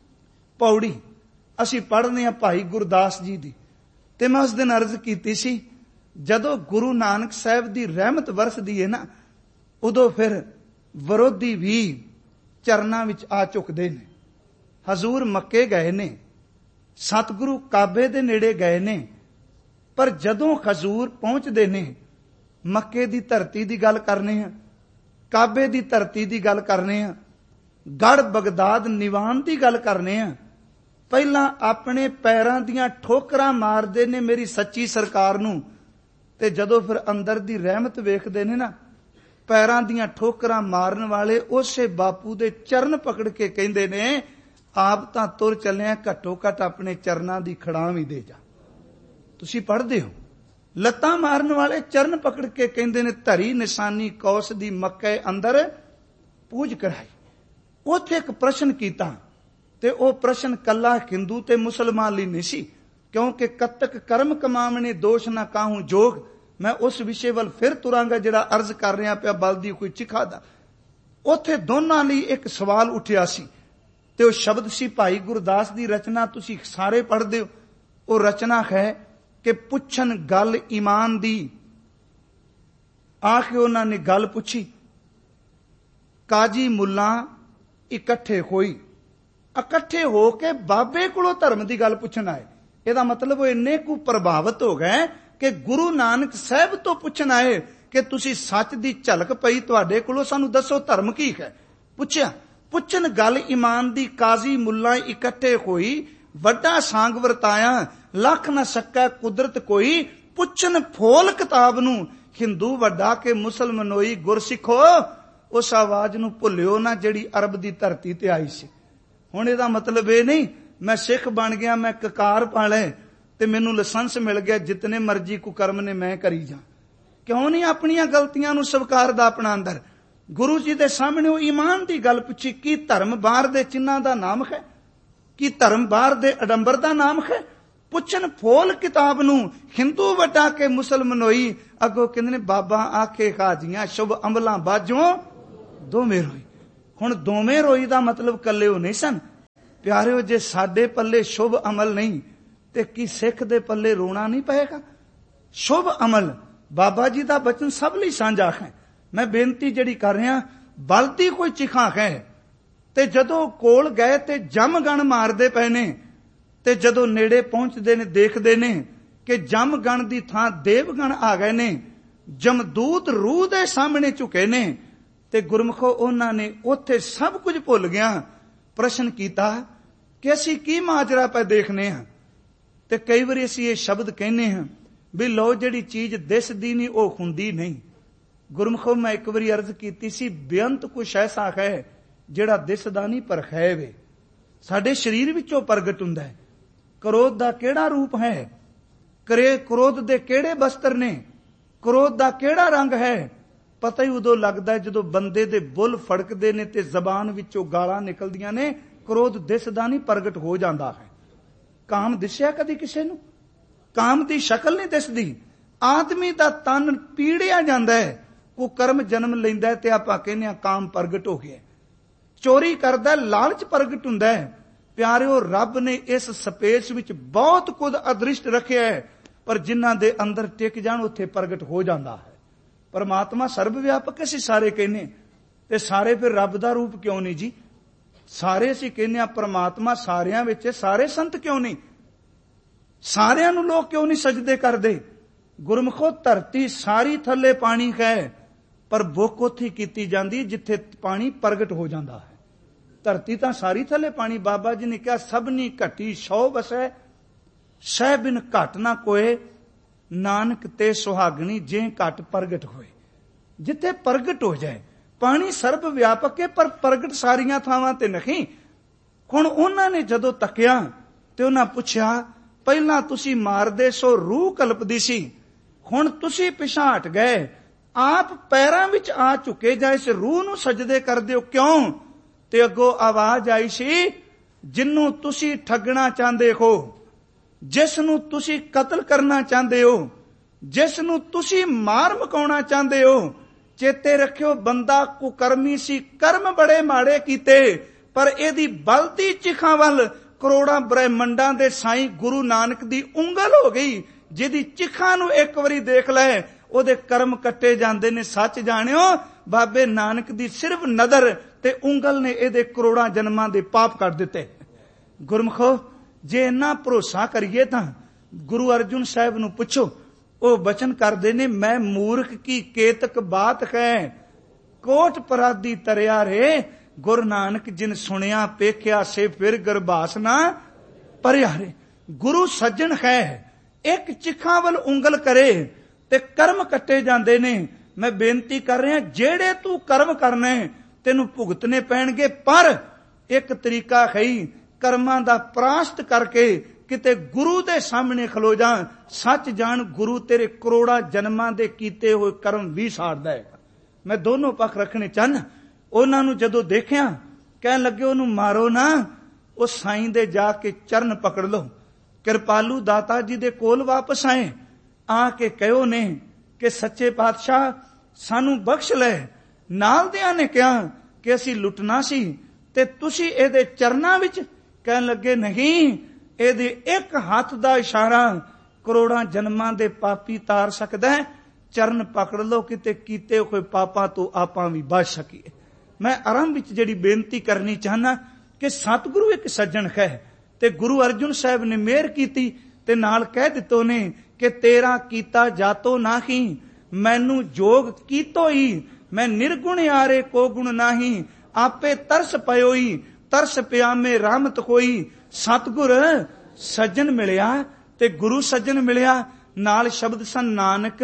ਪੌੜੀ ਅਸੀਂ ਪੜ੍ਹਦੇ ਹਾਂ ਭਾਈ ਗੁਰਦਾਸ ਜੀ ਦੀ। ਤੇ ਮੈਂ ਉਸ ਦਿਨ ਅਰਜ਼ ਕੀਤੀ ਸੀ, ਜਦੋਂ ਗੁਰੂ ਨਾਨਕ ਸਾਹਿਬ ਦੀ ਰਹਿਮਤ ਵਰਸਦੀ ਹੈ ਨਾ, ਉਦੋਂ ਫਿਰ ਵਿਰੋਧੀ ਵੀ ਚਰਨਾਂ ਵਿੱਚ ਆ ਝੁਕਦੇ ਨੇ। ਹਜ਼ੂਰ ਮੱਕੇ ਗਏ ਨੇ, ਸਤਿਗੁਰੂ ਕਾਬੇ ਦੇ ਨੇੜੇ ਗਏ ਨੇ, ਪਰ ਜਦੋਂ ਹਜ਼ੂਰ ਪਹੁੰਚਦੇ ਨੇ, ਮੱਕੇ ਦੀ ਧਰਤੀ ਦੀ ਗੱਲ ਕਰਨੇ ਆ, ਕਾਬੇ ਦੀ ਧਰਤੀ ਦੀ ਗੱਲ ਕਰਨੇ ਆ, ਗੜ ਬਗਦਾਦ ਨਿਵਾਨ ਦੀ ਗੱਲ ਕਰਨੇ ਆ, ਪਹਿਲਾਂ ਆਪਣੇ ਪੈਰਾਂ ਦੀਆਂ ਠੋਕਰਾਂ ਮਾਰਦੇ ਨੇ ਮੇਰੀ ਸੱਚੀ ਸਰਕਾਰ ਨੂੰ, ਤੇ ਜਦੋਂ ਫਿਰ ਅੰਦਰ ਦੀ ਰਹਿਮਤ ਵੇਖਦੇ ਨੇ ਨਾ, ਪੈਰਾਂ ਦੀਆਂ ਠੋਕਰਾਂ ਮਾਰਨ ਵਾਲੇ ਉਸੇ ਬਾਪੂ ਦੇ ਚਰਨ ਪਕੜ ਕੇ ਕਹਿੰਦੇ ਨੇ, ਆਪ ਤਾਂ ਤੁਰ ਚੱਲਿਆ, ਘੱਟੋ ਘੱਟ ਆਪਣੇ ਚਰਨਾਂ ਦੀ ਖੜਾਂ ਵੀ ਦੇ ਜਾ। ਤੁਸੀਂ ਪੜ੍ਹਦੇ ਹੋ, ਲੱਤਾਂ ਮਾਰਨ ਵਾਲੇ ਚਰਨ ਪਕੜ ਕੇ ਕਹਿੰਦੇ ਨੇ, ਧਰੀ ਨਿਸ਼ਾਨੀ ਕੌਸ ਦੀ ਮੱਕੇ ਅੰਦਰ ਪੂਜ ਕਰਾਈ। ਉੱਥੇ ਇੱਕ ਪ੍ਰਸ਼ਨ ਕੀਤਾ, ਤੇ ਉਹ ਪ੍ਰਸ਼ਨ ਕੱਲਾ ਹਿੰਦੂ ਤੇ ਮੁਸਲਮਾਨ ਲਈ ਨਹੀਂ ਸੀ, ਕਿਉਂਕਿ ਕਤਕ ਕਰਮ ਕਮਾਵਣੇ ਦੋਸ਼ ਨਾ ਕਾਹੂ ਜੋਗ। ਮੈਂ ਉਸ ਵਿਸ਼ੇ ਵੱਲ ਫਿਰ ਤੁਰਾਂਗਾ ਜਿਹੜਾ ਅਰਜ਼ ਕਰ ਰਿਹਾ ਪਿਆ, ਬਲਦੀ ਕੋਈ ਚਿਖਾ ਦਾ। ਉੱਥੇ ਦੋਨਾਂ ਲਈ ਇੱਕ ਸਵਾਲ ਉੱਠਿਆ ਸੀ, ਤੇ ਉਹ ਸ਼ਬਦ ਸੀ ਭਾਈ ਗੁਰਦਾਸ ਦੀ ਰਚਨਾ, ਤੁਸੀਂ ਸਾਰੇ ਪੜ੍ਹਦੇ ਹੋ। ਉਹ ਰਚਨਾ ਹੈ ਕਿ ਪੁੱਛਣ ਗੱਲ ਈਮਾਨ ਦੀ। ਆ ਕੇ ਉਹਨਾਂ ਨੇ ਗੱਲ ਪੁੱਛੀ, ਕਾਜੀ ਮੁੱਲਾ ਇਕੱਠੇ ਹੋਈ, ਇਕੱਠੇ ਹੋ ਕੇ ਬਾਬੇ ਕੋਲੋਂ ਧਰਮ ਦੀ ਗੱਲ ਪੁੱਛਣ ਆਏ। ਇਹਦਾ ਮਤਲਬ ਉਹ ਇੰਨੇ ਕੁ ਪ੍ਰਭਾਵਿਤ ਹੋ ਗਏ ਕਿ ਗੁਰੂ ਨਾਨਕ ਸਾਹਿਬ ਤੋਂ ਪੁੱਛਣ ਆਏ ਕਿ ਤੁਸੀਂ ਸੱਚ ਦੀ ਝਲਕ ਪਈ ਤੁਹਾਡੇ ਕੋਲੋਂ, ਸਾਨੂੰ ਦੱਸੋ ਧਰਮ ਕੀ ਹੈ। ਪੁੱਛਿਆ, ਪੁੱਛਣ ਗੱਲ ਈਮਾਨ ਦੀ, ਕਾਜ਼ੀ ਮੁੱਲਾ ਇਕੱਠੇ ਹੋਈ, ਵੱਡਾ ਸਾਂਗ ਵਰਤਾਇਆ, ਲੱਖ ਨਾ ਸਕੈ ਕੁਦਰਤ ਕੋਈ, ਪੁੱਛਣ ਫੋਲ ਕਿਤਾਬ ਨੂੰ, ਹਿੰਦੂ ਵੱਡਾ ਕੇ ਮੁਸਲਮਾਨੋਈ ਗੁਰਸਿੱਖੋ। ਉਸ ਆਵਾਜ਼ ਨੂੰ ਭੁੱਲਿਓ ਨਾ ਜਿਹੜੀ ਅਰਬ ਦੀ ਧਰਤੀ ਤੇ ਆਈ ਸੀ। ਹੁਣ ਇਹਦਾ ਮਤਲਬ ਇਹ ਨਹੀਂ ਮੈਂ ਸਿੱਖ ਬਣ ਗਿਆ, ਮੈਂ ਕਕਾਰ ਪਾ ਲਏ ਤੇ ਮੈਨੂੰ ਲਾਇਸੈਂਸ ਮਿਲ ਗਿਆ, ਜਿਤਨੇ ਮਰਜ਼ੀ ਕੁਕਰਮ ਨੇ ਮੈਂ ਕਰੀ ਜਾ। ਕਿਉਂ ਨਹੀਂ ਆਪਣੀਆਂ ਗਲਤੀਆਂ ਨੂੰ ਸਵੀਕਾਰਦਾ ਆਪਣਾ ਅੰਦਰ? ਗੁਰੂ ਜੀ ਦੇ ਸਾਹਮਣੇ ਉਹ ਈਮਾਨ ਦੀ ਗੱਲ ਪੁੱਛੀ, ਕੀ ਧਰਮ ਬਾਹਰ ਦੇ ਚਿੰਨ੍ਹਾਂ ਦਾ ਨਾਮ ਹੈ? ਕੀ ਧਰਮ ਬਾਹਰ ਦੇ ਅਡੰਬਰ ਦਾ ਨਾਮ ਹੈ? ਪੁੱਛਣ ਫੋਲ ਕਿਤਾਬ ਨੂੰ, ਹਿੰਦੂ ਵਟਾ ਕੇ ਮੁਸਲਮਾਨੋਈ। ਅੱਗੋਂ ਕਹਿੰਦੇ ਨੇ ਬਾਬਾ ਆਖੇ ਖਾਜੀਆਂ ਸ਼ੁਭ ਅਮਲਾਂ ਬਾਝੋਂ ਦੋਵੇਂ ਰੋਈ। ਹੁਣ ਦੋਵੇਂ ਰੋਈ ਦਾ ਮਤਲਬ ਕੱਲੇ ਉਹ ਨਹੀਂ ਸਨ। ਪਿਆਰਿਓ, ਜੇ ਸਾਡੇ ਪੱਲੇ ਸ਼ੁਭ ਅਮਲ ਨਹੀਂ ਤੇ ਕੀ ਸਿੱਖ ਦੇ ਪੱਲੇ ਰੋਣਾ ਨਹੀਂ ਪਏਗਾ? ਸ਼ੁਭ ਅਮਲ ਬਾਬਾ ਜੀ ਦਾ ਬਚਨ ਸਭ ਲਈ ਸਾਂਝਾ ਹੈ। ਮੈਂ ਬੇਨਤੀ ਜਿਹੜੀ ਕਰ ਰਿਹਾ, ਬਲਦੀ ਕੋਈ ਚਿਖਾ ਹੈ ਤੇ ਜਦੋਂ ਕੋਲ ਗਏ ਤੇ ਜਮ ਗਣ ਮਾਰਦੇ ਪਏ ਨੇ, ਤੇ ਜਦੋਂ ਨੇੜੇ ਪਹੁੰਚਦੇ ਨੇ ਦੇਖਦੇ ਨੇ ਕਿ ਜਮ ਗਣ ਦੀ ਥਾਂ ਦੇਵਗਣ ਆ ਗਏ ਨੇ, ਜਮਦੂਤ ਰੂਹ ਦੇ ਸਾਹਮਣੇ ਝੁਕੇ ਨੇ, ਤੇ ਗੁਰਮਖੋ ਉਹਨਾਂ ਨੇ ਉੱਥੇ ਸਭ ਕੁਝ ਭੁੱਲ ਗਿਆ ਪ੍ਰਸ਼ਨ ਕੀਤਾ ਕਿ ਅਸੀਂ ਕੀ ਮਾਜਰਾ ਪੈ ਦੇਖਨੇ ਹਾਂ। ਤੇ ਕਈ ਵਾਰੀ ਅਸੀਂ ਇਹ ਸ਼ਬਦ ਕਹਿੰਦੇ ਹਾਂ ਵੀ ਲੋ ਜਿਹੜੀ ਚੀਜ਼ ਦਿਸਦੀ ਨਹੀਂ ਉਹ ਹੁੰਦੀ ਨਹੀਂ। ਗੁਰਮਖੋ ਮੈਂ ਇੱਕ ਵਾਰੀ ਅਰਜ਼ ਕੀਤੀ ਸੀ, ਬੇਅੰਤ ਕੁਛ ਐਸਾ ਹੈ ਜਿਹੜਾ ਦਿਸਦਾ ਨਹੀਂ ਪਰ ਹੈ ਵੇ, ਸਾਡੇ ਸਰੀਰ ਵਿੱਚੋਂ ਪ੍ਰਗਟ ਹੁੰਦਾ ਹੈ। ਕ੍ਰੋਧ ਦਾ ਕਿਹੜਾ ਰੂਪ ਹੈ? ਕ੍ਰੋਧ ਦੇ ਕਿਹੜੇ ਬਸਤਰ ਨੇ? ਕ੍ਰੋਧ ਦਾ ਕਿਹੜਾ ਰੰਗ ਹੈ? ਪਤਾ ਹੀ ਉਦੋਂ ਲੱਗਦਾ ਜਦੋਂ ਬੰਦੇ ਦੇ ਬੁੱਲ ਫੜਕਦੇ ਨੇ ਤੇ ਜ਼ਬਾਨ ਵਿੱਚੋਂ ਗਾਲਾਂ ਨਿਕਲਦੀਆਂ ਨੇ। ਕ੍ਰੋਧ ਦਿਸਦਾ ਨਹੀਂ, ਪ੍ਰਗਟ ਹੋ ਜਾਂਦਾ ਹੈ। ਕਾਮ ਦਿਸਿਆ ਕਦੀ ਕਿਸੇ ਨੂੰ? ਕਾਮ ਦੀ ਸ਼ਕਲ ਨਹੀਂ ਦਿਸਦੀ। ਆਦਮੀ ਦਾ ਤਨ ਪੀੜਿਆ ਜਾਂਦਾ ਹੈ, ਉਹ ਕਰਮ ਜਨਮ ਲੈਂਦਾ ਤੇ ਆਪਾਂ ਕਹਿੰਦੇ ਆ ਕਾਮ ਪ੍ਰਗਟ ਹੋ ਗਿਆ। ਚੋਰੀ ਕਰਦਾ, ਲਾਲਚ ਪ੍ਰਗਟ ਹੁੰਦਾ ਹੈ। ਪਿਆਰਿਓ, ਰੱਬ ਨੇ ਇਸ ਸਪੇਸ ਵਿੱਚ ਬਹੁਤ ਕੁਝ ਅਦ੍ਰਿਸ਼ਟ ਰੱਖਿਆ ਹੈ, ਪਰ ਜਿਨ੍ਹਾਂ ਦੇ ਅੰਦਰ ਟਿਕ ਜਾਣ ਉੱਥੇ ਪ੍ਰਗਟ ਹੋ ਜਾਂਦਾ ਹੈ। ਪਰਮਾਤਮਾ ਸਰਬ ਵਿਆਪਕ ਅਸੀਂ ਸਾਰੇ ਕਹਿੰਦੇ, ਤੇ ਸਾਰੇ ਫਿਰ ਰੱਬ ਦਾ ਰੂਪ ਕਿਉਂ ਨਹੀਂ ਜੀ? ਸਾਰੇ ਅਸੀਂ ਕਹਿੰਦੇ ਆ ਪਰਮਾਤਮਾ ਸਾਰਿਆਂ ਵਿੱਚ, ਸਾਰੇ ਸੰਤ ਕਿਉਂ ਨਹੀਂ? ਸਾਰਿਆਂ ਨੂੰ ਲੋਕ ਕਿਉਂ ਨਹੀਂ ਸਜਦੇ ਕਰਦੇ? ਗੁਰਮਖੋ, ਧਰਤੀ ਸਾਰੀ ਥੱਲੇ ਪਾਣੀ ਹੈ, ਪਰ ਬੁੱਕ ਉੱਥੇ ਕੀਤੀ ਜਾਂਦੀ ਜਿੱਥੇ ਪਾਣੀ ਪ੍ਰਗਟ ਹੋ ਜਾਂਦਾ ਹੈ। ਧਰਤੀ ਤਾਂ ਸਾਰੀ ਥੱਲੇ ਪਾਣੀ। ਬਾਬਾ ਜੀ ਨੇ ਕਿਹਾ ਸਭਨੀ ਘਟੀ ਸੌ ਵਸੈ, ਸਹਿ ਬਿਨ ਘਟ ਨਾ ਕੋਏ, ਨਾਨਕ ਤੇ ਸੁਹਾਗਣੀ ਜੇ ਘਟ ਪ੍ਰਗਟ ਹੋਏ। ਜਿੱਥੇ ਪ੍ਰਗਟ ਹੋ ਜਾਏ। ਪਾਣੀ ਸਰਬ ਵਿਆਪਕ ਹੈ, ਪਰ ਪ੍ਰਗਟ ਸਾਰੀਆਂ ਥਾਵਾਂ ਤੇ ਨਹੀਂ। ਹੁਣ ਉਹਨਾਂ ਨੇ ਜਦੋਂ ਤੱਕਿਆ ਤੇ ਉਹਨਾਂ ਪੁੱਛਿਆ, ਪਹਿਲਾਂ ਤੁਸੀਂ ਮਾਰਦੇ ਸੋ ਰੂਹ ਕਲਪਦੀ ਸੀ, ਹੁਣ ਤੁਸੀਂ ਪਿਛਾਂਹ ਹਟ ਗਏ, ਆਪ ਪੈਰਾਂ ਵਿੱਚ ਆ ਚੁੱਕੇ, ਜਾਂ ਇਸ ਰੂਹ ਨੂੰ ਸਜਦੇ ਕਰਦੇ ਹੋ ਕਿਉਂ? ਤੇ ਅੱਗੋਂ ਆਵਾਜ਼ ਆਈ ਸੀ, ਜਿਹਨੂੰ ਤੁਸੀਂ ਠੱਗਣਾ ਚਾਹੁੰਦੇ ਹੋ, ਜਿਸ ਨੂੰ ਤੁਸੀਂ ਕਤਲ ਕਰਨਾ ਚਾਹੁੰਦੇ ਹੋ, ਜਿਸ ਨੂੰ ਤੁਸੀਂ ਮਾਰ ਮੁਕਾਉਣਾ ਚਾਹੁੰਦੇ ਹੋ, ਚੇਤੇ ਰੱਖਿਓ ਬੰਦਾ ਕੁਕਰਮੀ ਸੀ, ਕਰਮ ਬੜੇ ਮਾੜੇ ਕੀਤੇ, ਪਰ ਇਹਦੀ ਬਲਦੀ ਚਿਖਾਂ ਵੱਲ ਕਰੋੜਾਂ ਬ੍ਰਹਿਮੰਡਾਂ ਦੇ ਸਾਈਂ ਗੁਰੂ ਨਾਨਕ ਦੀ ਉਂਗਲ ਹੋ ਗਈ। ਜਿਹਦੀ ਚਿਖਾਂ ਨੂੰ ਇੱਕ ਵਾਰੀ ਦੇਖ ਲੈ ਉਹਦੇ ਕਰਮ ਕੱਟੇ ਜਾਂਦੇ ਨੇ। ਸੱਚ ਜਾਣਿਓ, ਬਾਬੇ ਨਾਨਕ ਦੀ ਸਿਰਫ ਨਜ਼ਰ ਤੇ ਉਂਗਲ ਨੇ ਇਹਦੇ ਕਰੋੜਾਂ ਜਨਮਾਂ ਦੇ ਪਾਪ ਕੱਟ ਦਿੱਤੇ। ਗੁਰਮਖੋ, ਜੇ ਇੰਨਾ ਭਰੋਸਾ ਕਰੀਏ ਤਾਂ ਗੁਰੂ ਅਰਜੁਨ ਸਾਹਿਬ ਨੂੰ ਪੁੱਛੋ, ਉਹ ਬਚਨ ਕਰਦੇ ਨੇ, ਮੈਂ ਮੂਰਖ ਕੀ ਕੇਤਕ ਬਾਤ ਹੈ, ਕੋਟ ਪਰਾਦੀ ਤਰਿਆ ਰੇ, ਗੁਰੂ ਨਾਨਕ ਜਿਨ ਸੁਣਿਆ ਪੇਖਿਆ ਸੇ ਫਿਰ ਗਰਭਾਸ ਨਾ ਭਰਿਆ ਰੇ। ਗੁਰੂ ਸੱਜਣ ਹੈ, ਇੱਕ ਚਿਖਾਂ ਵੱਲ ਉਂਗਲ ਕਰੇ ਤੇ ਕਰਮ ਕੱਟੇ ਜਾਂਦੇ ਨੇ। ਮੈਂ ਬੇਨਤੀ ਕਰ ਰਿਹਾ, ਜਿਹੜੇ ਤੂੰ ਕਰਮ ਕਰਨੇ ਤੈਨੂੰ ਭੁਗਤਨੇ ਪੈਣਗੇ, ਪਰ ਇੱਕ ਤਰੀਕਾ ਹੈ, ਕਰਮਾਂ ਦਾ ਪ੍ਰਾਸ਼ਤ ਕਰਕੇ ਕਿਤੇ ਗੁਰੂ ਦੇ ਸਾਹਮਣੇ ਖਲੋ ਜਾ। ਸੱਚ ਜਾਣ, ਗੁਰੂ ਤੇਰੇ ਕਰੋੜਾਂ ਜਨਮਾਂ ਦੇ ਕੀਤੇ ਹੋਏ ਕਰਮ ਵੀ ਸਾੜਦਾ ਹੈ। ਮੈਂ ਦੋਨੋਂ ਪੱਖ ਰੱਖਣੇ ਚਾਹੁੰਦਾ। ਉਹਨਾਂ ਨੂੰ ਜਦੋਂ ਦੇਖਿਆ, ਕਹਿਣ ਲੱਗੇ ਉਹਨੂੰ ਮਾਰੋ ਨਾ, ਉਹ ਸਾਈਂ ਦੇ ਜਾ ਕੇ ਚਰਨ ਪਕੜ ਲਓ। ਕਿਰਪਾਲੂ ਦਾਤਾ ਜੀ ਦੇ ਕੋਲ ਵਾਪਸ ਆਏ, ਆ ਕੇ ਕਹਿਓ ਨੇ ਕਿ ਸੱਚੇ ਪਾਤਸ਼ਾਹ ਸਾਨੂੰ ਬਖਸ਼ ਲੈ। ਨਾਲ ਦਿਆਂ ਨੇ ਕਿਹਾ ਕਿ ਅਸੀਂ ਲੁੱਟਣਾ ਸੀ ਤੇ ਤੁਸੀਂ ਇਹਦੇ ਚਰਨਾਂ ਵਿੱਚ। ਕਹਿਣ ਲੱਗੇ ਨਹੀਂ, ਇਹਦੇ ਇੱਕ ਹੱਥ ਦਾ ਇਸ਼ਾਰਾ ਕਰੋੜਾਂ ਜਨਮਾਂ ਦੇ ਪਾਪੀ ਤਾਰ ਸਕਦਾ ਹੈ। ਚਰਨ ਪਕੜ ਲਓ, ਕਿਤੇ ਕੀਤੇ ਹੋਏ ਪਾਪਾਂ ਤੋਂ ਆਪਾਂ ਵੀ ਬਚ ਸਕੀਏ। ਮੈਂ ਆਰੰਭ ਵਿੱਚ ਜਿਹੜੀ ਬੇਨਤੀ ਕਰਨੀ ਚਾਹਨਾ ਕਿ ਸਤਿਗੁਰੂ ਇੱਕ ਸੱਜਣ ਹੈ, ਤੇ ਗੁਰੂ ਅਰਜੁਨ ਸਾਹਿਬ ਨੇ ਮਿਹਰ ਕੀਤੀ ਤੇ ਨਾਲ ਕਹਿ ਦਿੱਤੋ ਨੇ ਕਿ ਤੇਰਾ ਕੀਤਾ ਜਾਤੋ ਨਾਹੀ, ਮੈਨੂੰ ਜੋਗ ਕੀਤੋ ਹੀ, ਮੈਂ ਨਿਰਗੁਣ ਆਰੇ ਕੋ ਗੁਣ ਨਾਹੀ, ਆਪੇ ਤਰਸ ਪਇਓਈ, ਤਰਸ ਪਿਆਮੇ ਰਹਿਮਤ ਹੋਈ। ਸਤਿਗੁਰ ਸੱਜਣ ਮਿਲਿਆ ਤੇ ਗੁਰੂ ਸੱਜਣ ਮਿਲਿਆ, ਨਾਲ ਸ਼ਬਦ ਸਨ ਨਾਨਕ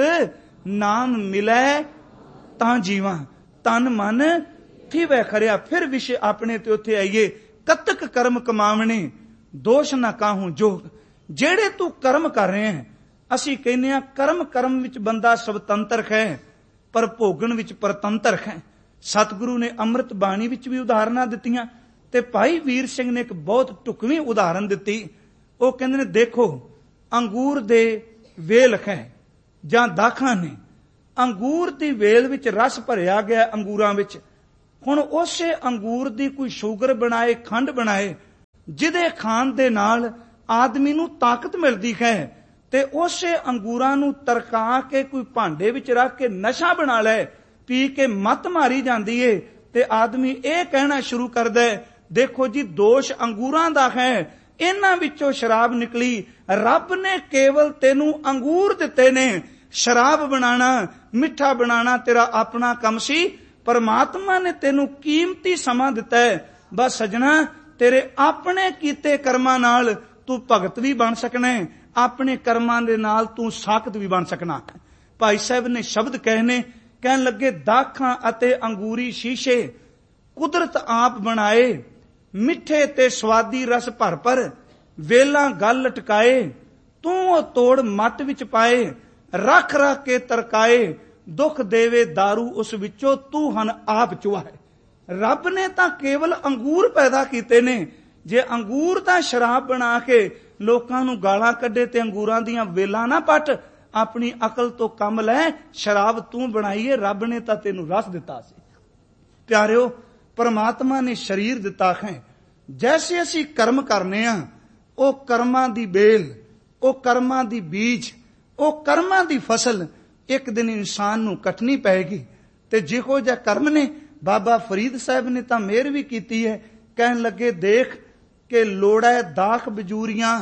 ਨਾਮ ਮਿਲੈ ਤਾਂ ਜੀਵਾਂ, ਤਨ ਮਨ ਥੀਵੈ ਖਰਿਆ। ਫਿਰ ਵਿਸ਼ੇ ਆਪਣੇ ਤੇ ਉੱਥੇ ਆਈਏ, ਕਤਕ ਕਰਮ ਕਮਾਵਣੇ ਦੋਸ਼ ਨਾ ਕਾਹੂ ਜੋਗ। ਜਿਹੜੇ ਤੂੰ ਕਰਮ ਕਰ ਰਹੇ ਹੈ, ਅਸੀਂ ਕਹਿੰਦੇ ਆ ਕਰਮ ਵਿੱਚ ਬੰਦਾ ਸੁਤੰਤਰ ਹੈ, ਪਰ ਭੋਗਣ ਵਿੱਚ ਪਰਤੰਤਰ ਹੈ। ਸਤਿਗੁਰੂ ਨੇ ਅੰਮ੍ਰਿਤ ਬਾਣੀ ਵਿੱਚ ਵੀ ਉਦਾਹਰਨਾਂ ਦਿੱਤੀਆਂ, ਤੇ ਭਾਈ ਵੀਰ ਸਿੰਘ ਨੇ ਇੱਕ ਬਹੁਤ ਢੁਕਵੀਂ ਉਦਾਹਰਨ ਦਿੱਤੀ। ਉਹ ਕਹਿੰਦੇ ਨੇ, ਦੇਖੋ ਅੰਗੂਰ ਦੇ ਵੇਲ ਹੈ ਜਾਂ ਦਾਖਾਂ ਨੇ। ਅੰਗੂਰ ਦੀ ਵੇਲ ਵਿੱਚ ਰਸ ਭਰਿਆ ਗਿਆ ਅੰਗੂਰਾਂ ਵਿੱਚ। ਹੁਣ ਉਸੇ ਅੰਗੂਰ ਦੀ ਕੋਈ ਸ਼ੂਗਰ ਬਣਾਏ, ਖੰਡ ਬਣਾਏ, ਜਿਹਦੇ ਖਾਣ ਦੇ ਨਾਲ ਆਦਮੀ ਨੂੰ ਤਾਕਤ ਮਿਲਦੀ ਹੈ, ਤੇ ਉਸੇ ਅੰਗੂਰਾਂ ਨੂੰ ਤਰਕਾ ਕੇ ਕੋਈ ਭਾਂਡੇ ਵਿੱਚ ਰੱਖ ਕੇ ਨਸ਼ਾ ਬਣਾ ਲੈ, ਪੀ ਕੇ ਮੱਤ ਮਾਰੀ ਜਾਂਦੀ ਏ, ਤੇ ਆਦਮੀ ਇਹ ਕਹਿਣਾ ਸ਼ੁਰੂ ਕਰਦਾ ਹੈ, ਦੇਖੋ ਜੀ ਦੋਸ਼ ਅੰਗੂਰਾਂ ਦਾ ਹੈ, ਇਹਨਾਂ ਵਿੱਚੋਂ ਸ਼ਰਾਬ ਨਿਕਲੀ। ਰੱਬ ਨੇ ਕੇਵਲ ਤੈਨੂੰ ਅੰਗੂਰ ਦਿੱਤੇ ਨੇ, ਸ਼ਰਾਬ ਬਣਾਣਾ, ਮਿੱਠਾ ਬਣਾਣਾ ਤੇਰਾ ਆਪਣਾ ਕੰਮ ਸੀ। ਪਰਮਾਤਮਾ ਨੇ ਤੈਨੂੰ ਕੀਮਤੀ ਸਮਾਂ ਦਿੱਤਾ ਹੈ। ਬਸ ਸਜਣਾ, ਤੇਰੇ ਆਪਣੇ ਕੀਤੇ ਕਰਮਾਂ ਨਾਲ ਤੂੰ ਭਗਤ ਵੀ ਬਣ ਸਕਣਾ ਹੈ, ਆਪਣੇ ਕਰਮਾਂ ਦੇ ਨਾਲ ਤੂੰ ਸਾਖਤ ਵੀ ਬਣ ਸਕਣਾ। ਭਾਈ ਸਾਹਿਬ ਨੇ ਸ਼ਬਦ ਕਹਿਣ ਲੱਗੇ, ਦਾਖਾਂ ਅਤੇ ਅੰਗੂਰੀ ਸ਼ੀਸ਼ੇ ਕੁਦਰਤ ਆਪ ਬਣਾਏ, ਮਿੱਠੇ ਤੇ ਸਵਾਦੀ ਰਸ ਭਰ ਭਰ, ਵੇਲਾਂ ਗਲ ਲਟਕਾਏ, ਤੂੰ ਉਹ ਤੋੜ ਮੱਟ ਵਿੱਚ ਪਾਏ, ਰੱਖ ਰੱਖ ਕੇ ਤਰਕਾਏ, ਦੁੱਖ ਦੇਵੇ ਦਾਰੂ ਉਸ ਵਿੱਚੋਂ, ਤੂੰ ਹਨ ਆਪ ਚੁਆਏ। ਰੱਬ ਨੇ ਤਾਂ ਕੇਵਲ ਅੰਗੂਰ ਪੈਦਾ ਕੀਤੇ ਨੇ। ਜੇ ਅੰਗੂਰ ਦਾ ਸ਼ਰਾਬ ਬਣਾ ਕੇ ਲੋਕਾਂ ਨੂੰ ਗਾਲਾਂ ਕੱਢੇ ਤੇ ਅੰਗੂਰਾਂ ਦੀਆਂ ਵੇਲਾਂ ਨਾ ਪੱਟ, ਆਪਣੀ ਅਕਲ ਤੋਂ ਕੰਮ ਲੈ। ਸ਼ਰਾਬ ਤੂੰ ਬਣਾਈਏ, ਰੱਬ ਨੇ ਤਾਂ ਤੈਨੂੰ ਰਸ ਦਿੱਤਾ ਸੀ। ਪਿਆਰਿਓ, ਪਰਮਾਤਮਾ ਨੇ ਸਰੀਰ ਦਿੱਤਾ ਹੈ। ਜੈਸੇ ਅਸੀਂ ਕਰਮ ਕਰਨੇ ਆ, ਉਹ ਕਰਮਾਂ ਦੀ ਬੇਲ, ਉਹ ਕਰਮਾਂ ਦੀ ਬੀਜ, ਉਹ ਕਰਮਾਂ ਦੀ ਫਸਲ ਇੱਕ ਦਿਨ ਇਨਸਾਨ ਨੂੰ ਕੱਟਣੀ ਪਏਗੀ। ਤੇ ਜਿਹੋ ਜਿਹਾ ਕਰਮ ਨੇ, ਬਾਬਾ ਫਰੀਦ ਸਾਹਿਬ ਨੇ ਤਾਂ ਮਿਹਰ ਵੀ ਕੀਤੀ ਹੈ। ਕਹਿਣ ਲੱਗੇ, ਦੇਖ ਕਿ ਲੋੜੈ ਦਾਖ ਬਜੂਰੀਆਂ,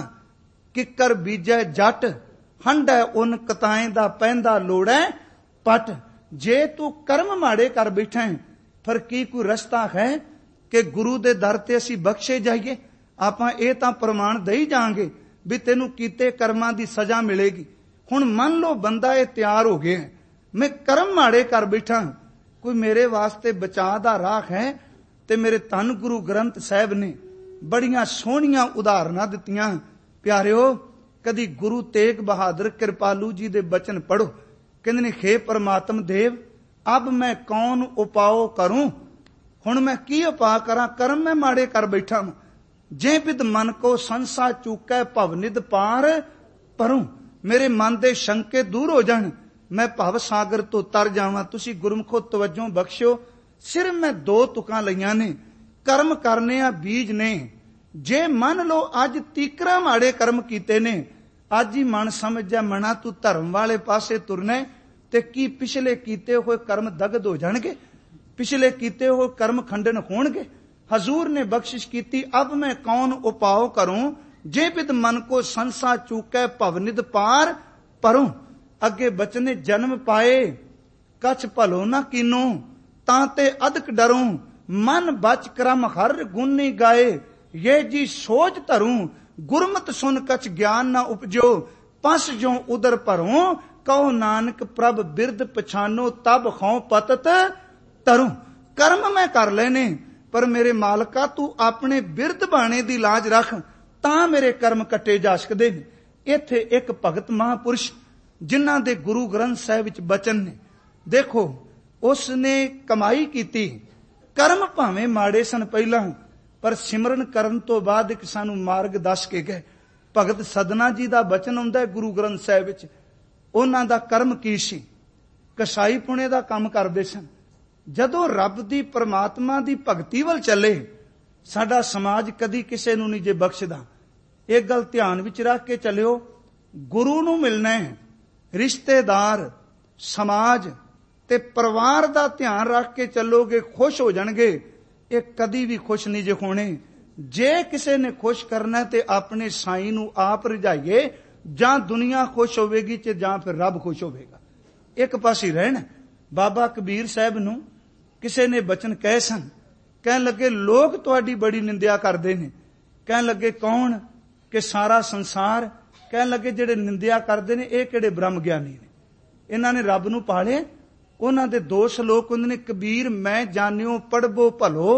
ਕਿੱਕਰ ਬੀਜੈ ਜੱਟ, ਹੰਡੈ ਉਨ ਕਤਾਏ ਦਾ ਪੈਂਦਾ ਲੋੜੈ ਪਟ। ਜੇ ਤੂੰ ਕਰਮ ਮਾੜੇ ਕਰ ਬੈਠਾ ਹੈ, ਫਿਰ ਕੀ ਕੋਈ ਰਸਤਾ ਹੈ ਕਿ ਗੁਰੂ ਦੇ ਦਰ ਤੇ ਅਸੀਂ ਬਖਸ਼ੇ ਜਾਈਏ? ਆਪਾਂ ਇਹ ਤਾਂ ਪ੍ਰਮਾਣ ਦੇਈ ਜਾਾਂਗੇ ਵੀ ਤੈਨੂੰ ਕੀਤੇ ਕਰਮਾਂ ਦੀ ਸਜ਼ਾ ਮਿਲੇਗੀ। ਹੁਣ ਮੰਨ ਲਓ ਬੰਦਾ ਇਹ ਤਿਆਰ ਹੋ ਗਿਆ, ਮੈਂ ਕਰਮ ਮਾੜੇ ਕਰ ਬੈਠਾ, ਕੋਈ ਮੇਰੇ ਵਾਸਤੇ ਬਚਾਅ ਦਾ ਰਾਹ ਹੈ? ਤੇ ਮੇਰੇ ਧੰਨ ਗੁਰੂ ਗ੍ਰੰਥ ਸਾਹਿਬ ਨੇ ਬੜੀਆਂ ਸੋਹਣੀਆਂ ਉਦਾਹਰਨਾਂ ਦਿੱਤੀਆਂ। ਪਿਆਰਿਓ, ਕਦੀ ਗੁਰੂ ਤੇਗ ਬਹਾਦਰ ਕਿਰਪਾਲੂ ਜੀ ਦੇ ਬਚਨ ਪੜੋ। ਕਹਿੰਦੇ ਨੇ, ਖੇ ਪਰਮਾਤਮ ਦੇਵ, ਅਬ ਮੈਂ ਕੌਣ ਉਪਾਓ ਕਰੂੰ? ਹੁਣ ਮੈਂ ਕੀ ਉਪਾਅ ਕਰਾਂ? ਕਰਮ ਮੈਂ ਮਾੜੇ ਕਰ ਬੈਠਾ। ਜੇ ਬਿਦ ਮਨ ਕੋ ਸੰਸਾ ਚੂਕੈ ਭਵਨਿਧ ਪਾਰ ਪਰੂੰ। ਮੇਰੇ ਮਨ ਦੇ ਸ਼ੰਕੇ ਦੂਰ ਹੋ ਜਾਣ, ਮੈਂ ਭਵ ਸਾਗਰ ਤੋਂ ਤਰ ਜਾਵਾਂ। ਤੁਸੀਂ ਗੁਰਮੁਖੋ ਤਵੱਜੋ ਬਖਸ਼ਿਓ। ਸਿਰਫ ਮੈਂ 2 ਤੁਕਾਂ ਲਈਆਂ ਨੇ। ਕਰਮ ਕਰਨੇ ਆ ਬੀਜ ਨੇ। ਜੇ ਮੰਨ ਲਓ ਅੱਜ ਤੀਕਰਾ ਮਾੜੇ ਕਰਮ ਕੀਤੇ ਨੇ, ਅੱਜ ਹੀ ਮਨ ਸਮਝ ਜਾ ਮਨਾ ਤੂੰ ਧਰਮ ਵਾਲੇ ਪਾਸੇ ਤੁਰਨਾ, ਤੇ ਕੀ ਪਿਛਲੇ ਕੀਤੇ ਹੋਏ ਕਰਮ ਦਗਦ ਹੋ ਜਾਣਗੇ? ਪਿਛਲੇ ਕੀਤੇ ਹੋਏ ਕਰਮ ਖੰਡਨ ਹੋਣਗੇ? ਹਜ਼ੂਰ ਨੇ ਬਖਸ਼ਿਸ਼ ਕੀਤੀ, ਅਬ ਮੈਂ ਕੌਣ ਉਪਾਓ ਕਰੂੰ, ਜੇ ਬਿਦ ਮਨ ਕੋ ਸੰਸਾ ਚੂਕੈ ਭਵਨਿਧ ਪਾਰ ਪਰੂੰ। ਅੱਗੇ ਬਚਨੇ, ਜਨਮ ਪਾਏ ਕਛ ਭਲੋ ਨਾ ਕੀਨੋ, ਤਾਂ ਤੇ ਅਦਕ ਡਰੂੰ, ਮਨ ਬਚ ਕਰਮ ਹਰ ਗੁਣੀ ਗਾਏ, ये जी सोच धरूं, गुरमत सुन कछ ज्ञान न उपजो, पस जो उदर भरूं, कहो नानक प्रभ बिरद पछानो, तब खौ पतत तरूं। कर्म मैं कर लेने, पर मेरे मालका तू अपने बिरद बाणे दी लाज रख, तां मेरे कर्म कटे जा सकदे ने। इत्थे एक भगत महापुरुष जिन्हां दे गुरु ग्रंथ साहिब विच बचन ने, देखो उसने कमाई कीती। कर्म भावें माड़े सन पहिलां, पर सिमरन करन तो बाद एक सानू मार्ग दस के गए। भगत सदना जी का बचन आउंदा है गुरु ग्रंथ साहिब विच। उन्हां दा कर्म की सी? कसाई पुणे का काम करदे सन। जदों रब दी परमात्मा दी भगती वल चले, साडा समाज कदी किसे नूं नहीं जे बख्शदा। एक गल ध्यान विच रख के चलियो, गुरु नूं मिलना है, रिश्तेदार, समाज ते परिवार दा ध्यान रख के चलोगे, खुश हो जाणगे। ये कदी भी खुश नहीं जे होने। जे किसी ने खुश करना है तो अपने साई नूं आप रिझाइए, जां दुनिया खुश होवेगी ते जां फिर रब खुश होवेगा। एक पासे रहना। बाबा कबीर साहब नूं किसी ने बचन कहे सन, कहन लगे लोग तुहाडी बड़ी निंदिया करदे ने। कहन लगे कौन? कि सारा संसार। कहन लगे जिहड़े निंदिया करदे ने ये किहड़े ब्रह्म ज्ञानी ने, इन्हां ने रब नूं पाले। उन्हां दे 2 श्लोक हुंदे ने, कबीर मैं जानियो पढ़बो भलो,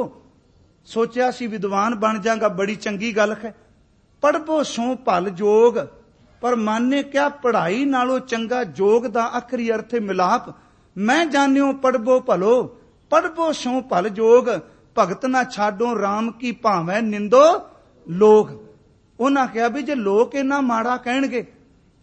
सोचिया सी विद्वान बन जागा, बड़ी चंगी गल है। पढ़बो सो भल जोग, पर माने क्या पढ़ाई नालों चंगा जोग दा आखरी अर्थ है मिलाप। मैं जानियो पढ़बो भलो, पढ़बो सो भल जोग, भगत ना छाडो राम की भावें निंदो लोग। उन्हां कहा भी जे लोग इन्ना माड़ा कहणगे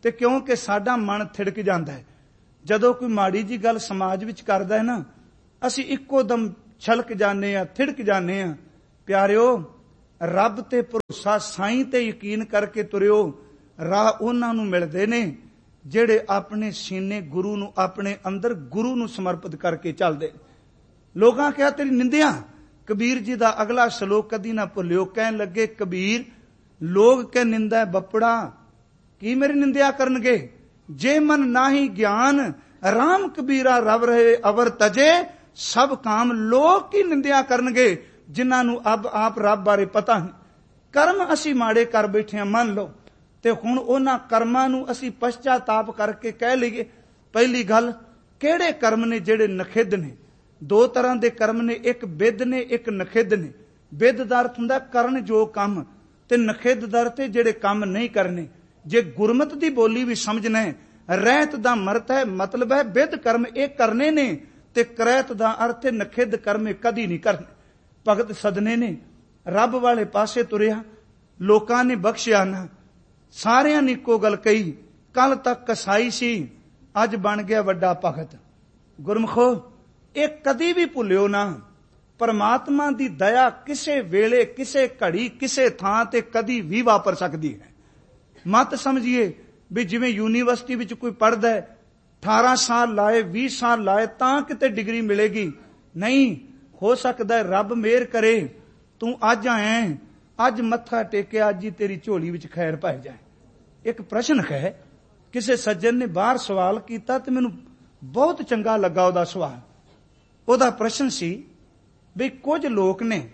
ਤੇ ਕਿਉਂਕਿ ਸਾਡਾ ਮਨ ਥਿੜਕ ਜਾਂਦਾ ਹੈ ਜਦੋਂ ਕੋਈ ਮਾੜੀ ਜੀ ਗੱਲ ਸਮਾਜ ਵਿੱਚ ਕਰਦਾ ਹੈ ਨਾ, ਅਸੀਂ ਇੱਕੋ ਦਮ ਛਲਕ ਜਾਂਦੇ ਆ, ਥਿੜਕ ਜਾਂਦੇ ਆ। ਪਿਆਰਿਓ, ਰੱਬ ਤੇ ਭਰੋਸਾ, ਸਾਈਂ ਤੇ ਯਕੀਨ ਕਰਕੇ ਤੁਰਿਓ। ਰਾਹ ਉਹਨਾਂ ਨੂੰ ਮਿਲਦੇ ਨੇ ਜਿਹੜੇ ਆਪਣੇ ਸੀਨੇ ਗੁਰੂ ਨੂੰ, ਆਪਣੇ ਅੰਦਰ ਗੁਰੂ ਨੂੰ ਸਮਰਪਿਤ ਕਰਕੇ ਚੱਲਦੇ। ਲੋਕਾਂ ਕਿਹਾ ਤੇਰੀ ਨਿੰਦਿਆ। ਕਬੀਰ ਜੀ ਦਾ ਅਗਲਾ ਸ਼ਲੋਕ ਕਦੀ ਨਾ ਭੁੱਲਿਓ। ਕਹਿਣ ਲੱਗੇ ਕਬੀਰ, ਲੋਗ ਕੇ ਨਿੰਦਾ ਬੱਪੜਾ, ਕੀ ਮੇਰੀ ਨਿੰਦਿਆ ਕਰਨਗੇ। ਜੇ ਮਨ ਨਾਹੀ ਗਿਆਨ, ਰਾਮ ਕਬੀਰਾ ਰਵ ਰਹੇ ਅਵਰ ਤਜੇ, ਸਭ ਕਾਮ ਲੋਕ ਕੀ ਨਿੰਦਿਆ ਕਰਨਗੇ, ਜਿਨ੍ਹਾਂ ਨੂੰ ਆਪ ਰੱਬ ਬਾਰੇ ਪਤਾ ਨਹੀਂ। ਕਰਮ ਅਸੀਂ ਮਾੜੇ ਕਰ ਬੈਠੇ ਹਾਂ, ਮੰਨ ਲਓ, ਤੇ ਹੁਣ ਉਹਨਾਂ ਕਰਮਾਂ ਨੂੰ ਅਸੀਂ ਪਛਤਾਤਾਪ ਕਰਕੇ ਕਹਿ ਲਈਏ। ਪਹਿਲੀ ਗੱਲ, ਕਿਹੜੇ ਕਰਮ ਨੇ ਜਿਹੜੇ ਨਖਿੱਧ ਨੇ। ਦੋ ਤਰ੍ਹਾਂ ਦੇ ਕਰਮ ਨੇ, ਇੱਕ ਬਿੱਧ ਨੇ, ਇੱਕ ਨਖਿੱਧ ਨੇ। ਬਿੱਧ ਦਾ ਅਰਥ ਹੁੰਦਾ ਕਰਨ ਜੋ ਕੰਮ, ਤੇ ਨਖਿੱਧ ਦਾ ਅਰਥ ਜਿਹੜੇ ਕੰਮ ਨਹੀਂ ਕਰਨੇ। ਜੇ ਗੁਰਮਤ ਦੀ ਬੋਲੀ ਵੀ ਸਮਝਣਾ ਹੈ, ਰਹਿਤ ਦਾ ਮਰਤ ਹੈ, ਮਤਲਬ ਹੈ ਬਿੱਧ ਕਰਮ ਇਹ ਕਰਨੇ ਨੇ, ਤੇ ਕਰੈਤ ਦਾ ਅਰਥ ਹੈ ਨਖਿੱਧ ਕਰਮ ਇਹ ਕਦੀ ਨਹੀਂ ਕਰਨੇ। ਭਗਤ ਸਦਨੇ ਨੇ ਰੱਬ ਵਾਲੇ ਪਾਸੇ ਤੁਰਿਆ, ਲੋਕਾਂ ਨੇ ਬਖਸ਼ਿਆ ਨਾ। ਸਾਰਿਆਂ ਨੇ ਇੱਕੋ ਗੱਲ ਕਹੀ, ਕੱਲ ਤੱਕ ਕਸਾਈ ਸੀ, ਅੱਜ ਬਣ ਗਿਆ ਵੱਡਾ ਭਗਤ। ਗੁਰਮਖੋ, ਇਹ ਕਦੀ ਵੀ ਭੁੱਲਿਓ ਨਾ, ਪਰਮਾਤਮਾ ਦੀ ਦਇਆ ਕਿਸੇ ਵੇਲੇ, ਕਿਸੇ ਘੜੀ, ਕਿਸੇ ਥਾਂ ਤੇ ਕਦੀ ਵੀ ਵਾਪਰ ਸਕਦੀ ਹੈ। ਮਤ ਸਮਝੀਏ ਵੀ ਜਿਵੇਂ ਯੂਨੀਵਰਸਿਟੀ ਵਿੱਚ ਕੋਈ ਪੜ੍ਹਦਾ ਹੈ, 18 ਸਾਲ ਲਾਏ, 20 ਸਾਲ ਲਾਏ ਤਾਂ ਕਿਤੇ ਡਿਗਰੀ ਮਿਲੇਗੀ। ਨਹੀਂ, ਹੋ ਸਕਦਾ ਹੈ ਰੱਬ ਮਿਹਰ ਕਰੇ, ਤੂੰ ਅੱਜ ਆਇਆ, ਅੱਜ ਮੱਥਾ ਟੇਕਿਆ, ਅੱਜ ਹੀ ਤੇਰੀ ਝੋਲੀ ਵਿੱਚ ਖੈਰ ਪੈ ਜਾਏ। ਇੱਕ ਪ੍ਰਸ਼ਨ ਹੈ, ਕਿਸੇ ਸੱਜਣ ਨੇ ਬਾਹਰ ਸਵਾਲ ਕੀਤਾ ਤੇ ਮੈਨੂੰ ਬਹੁਤ ਚੰਗਾ ਲੱਗਾ ਉਹਦਾ ਸਵਾਲ। ਉਹਦਾ ਪ੍ਰਸ਼ਨ ਸੀ ਵੀ ਕੁਝ ਲੋਕ ਨੇ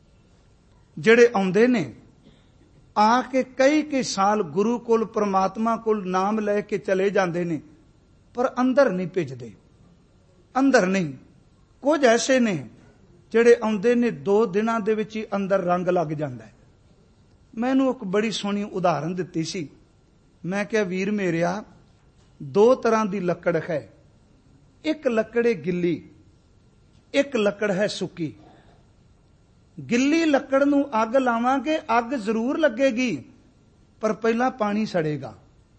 ਜਿਹੜੇ ਆਉਂਦੇ ਨੇ, ਆ ਕੇ ਕਈ ਸਾਲ ਗੁਰੂ ਕੋਲ, ਪ੍ਰਮਾਤਮਾ ਕੋਲ ਨਾਮ ਲੈ ਕੇ ਚਲੇ ਜਾਂਦੇ ਨੇ, ਪਰ ਅੰਦਰ ਨਹੀਂ ਭਿੱਜਦੇ, ਅੰਦਰ ਨਹੀਂ। ਕੁਝ ਐਸੇ ਨੇ ਜਿਹੜੇ ਆਉਂਦੇ ਨੇ 2 ਦਿਨਾਂ ਦੇ ਵਿੱਚ ਹੀ ਅੰਦਰ ਰੰਗ ਲੱਗ ਜਾਂਦਾ ਹੈ। ਮੈਨੂੰ ਇੱਕ ਬੜੀ ਸੋਹਣੀ ਉਦਾਹਰਨ ਦਿੱਤੀ ਸੀ। ਮੈਂ ਕਿਹਾ ਵੀਰ ਮੇਰਿਆ, 2 ਤਰ੍ਹਾਂ ਦੀ ਲੱਕੜ ਹੈ, ਇੱਕ ਲੱਕੜ ਹੈ ਗਿੱਲੀ, ਇੱਕ ਲੱਕੜ ਹੈ ਸੁੱਕੀ। ਗਿੱਲੀ ਲੱਕੜ ਨੂੰ ਅੱਗ ਲਾਵਾਂਗੇ, ਅੱਗ ਜ਼ਰੂਰ ਲੱਗੇਗੀ, ਪਰ ਪਹਿਲਾਂ ਪਾਣੀ ਸੜੇਗਾ।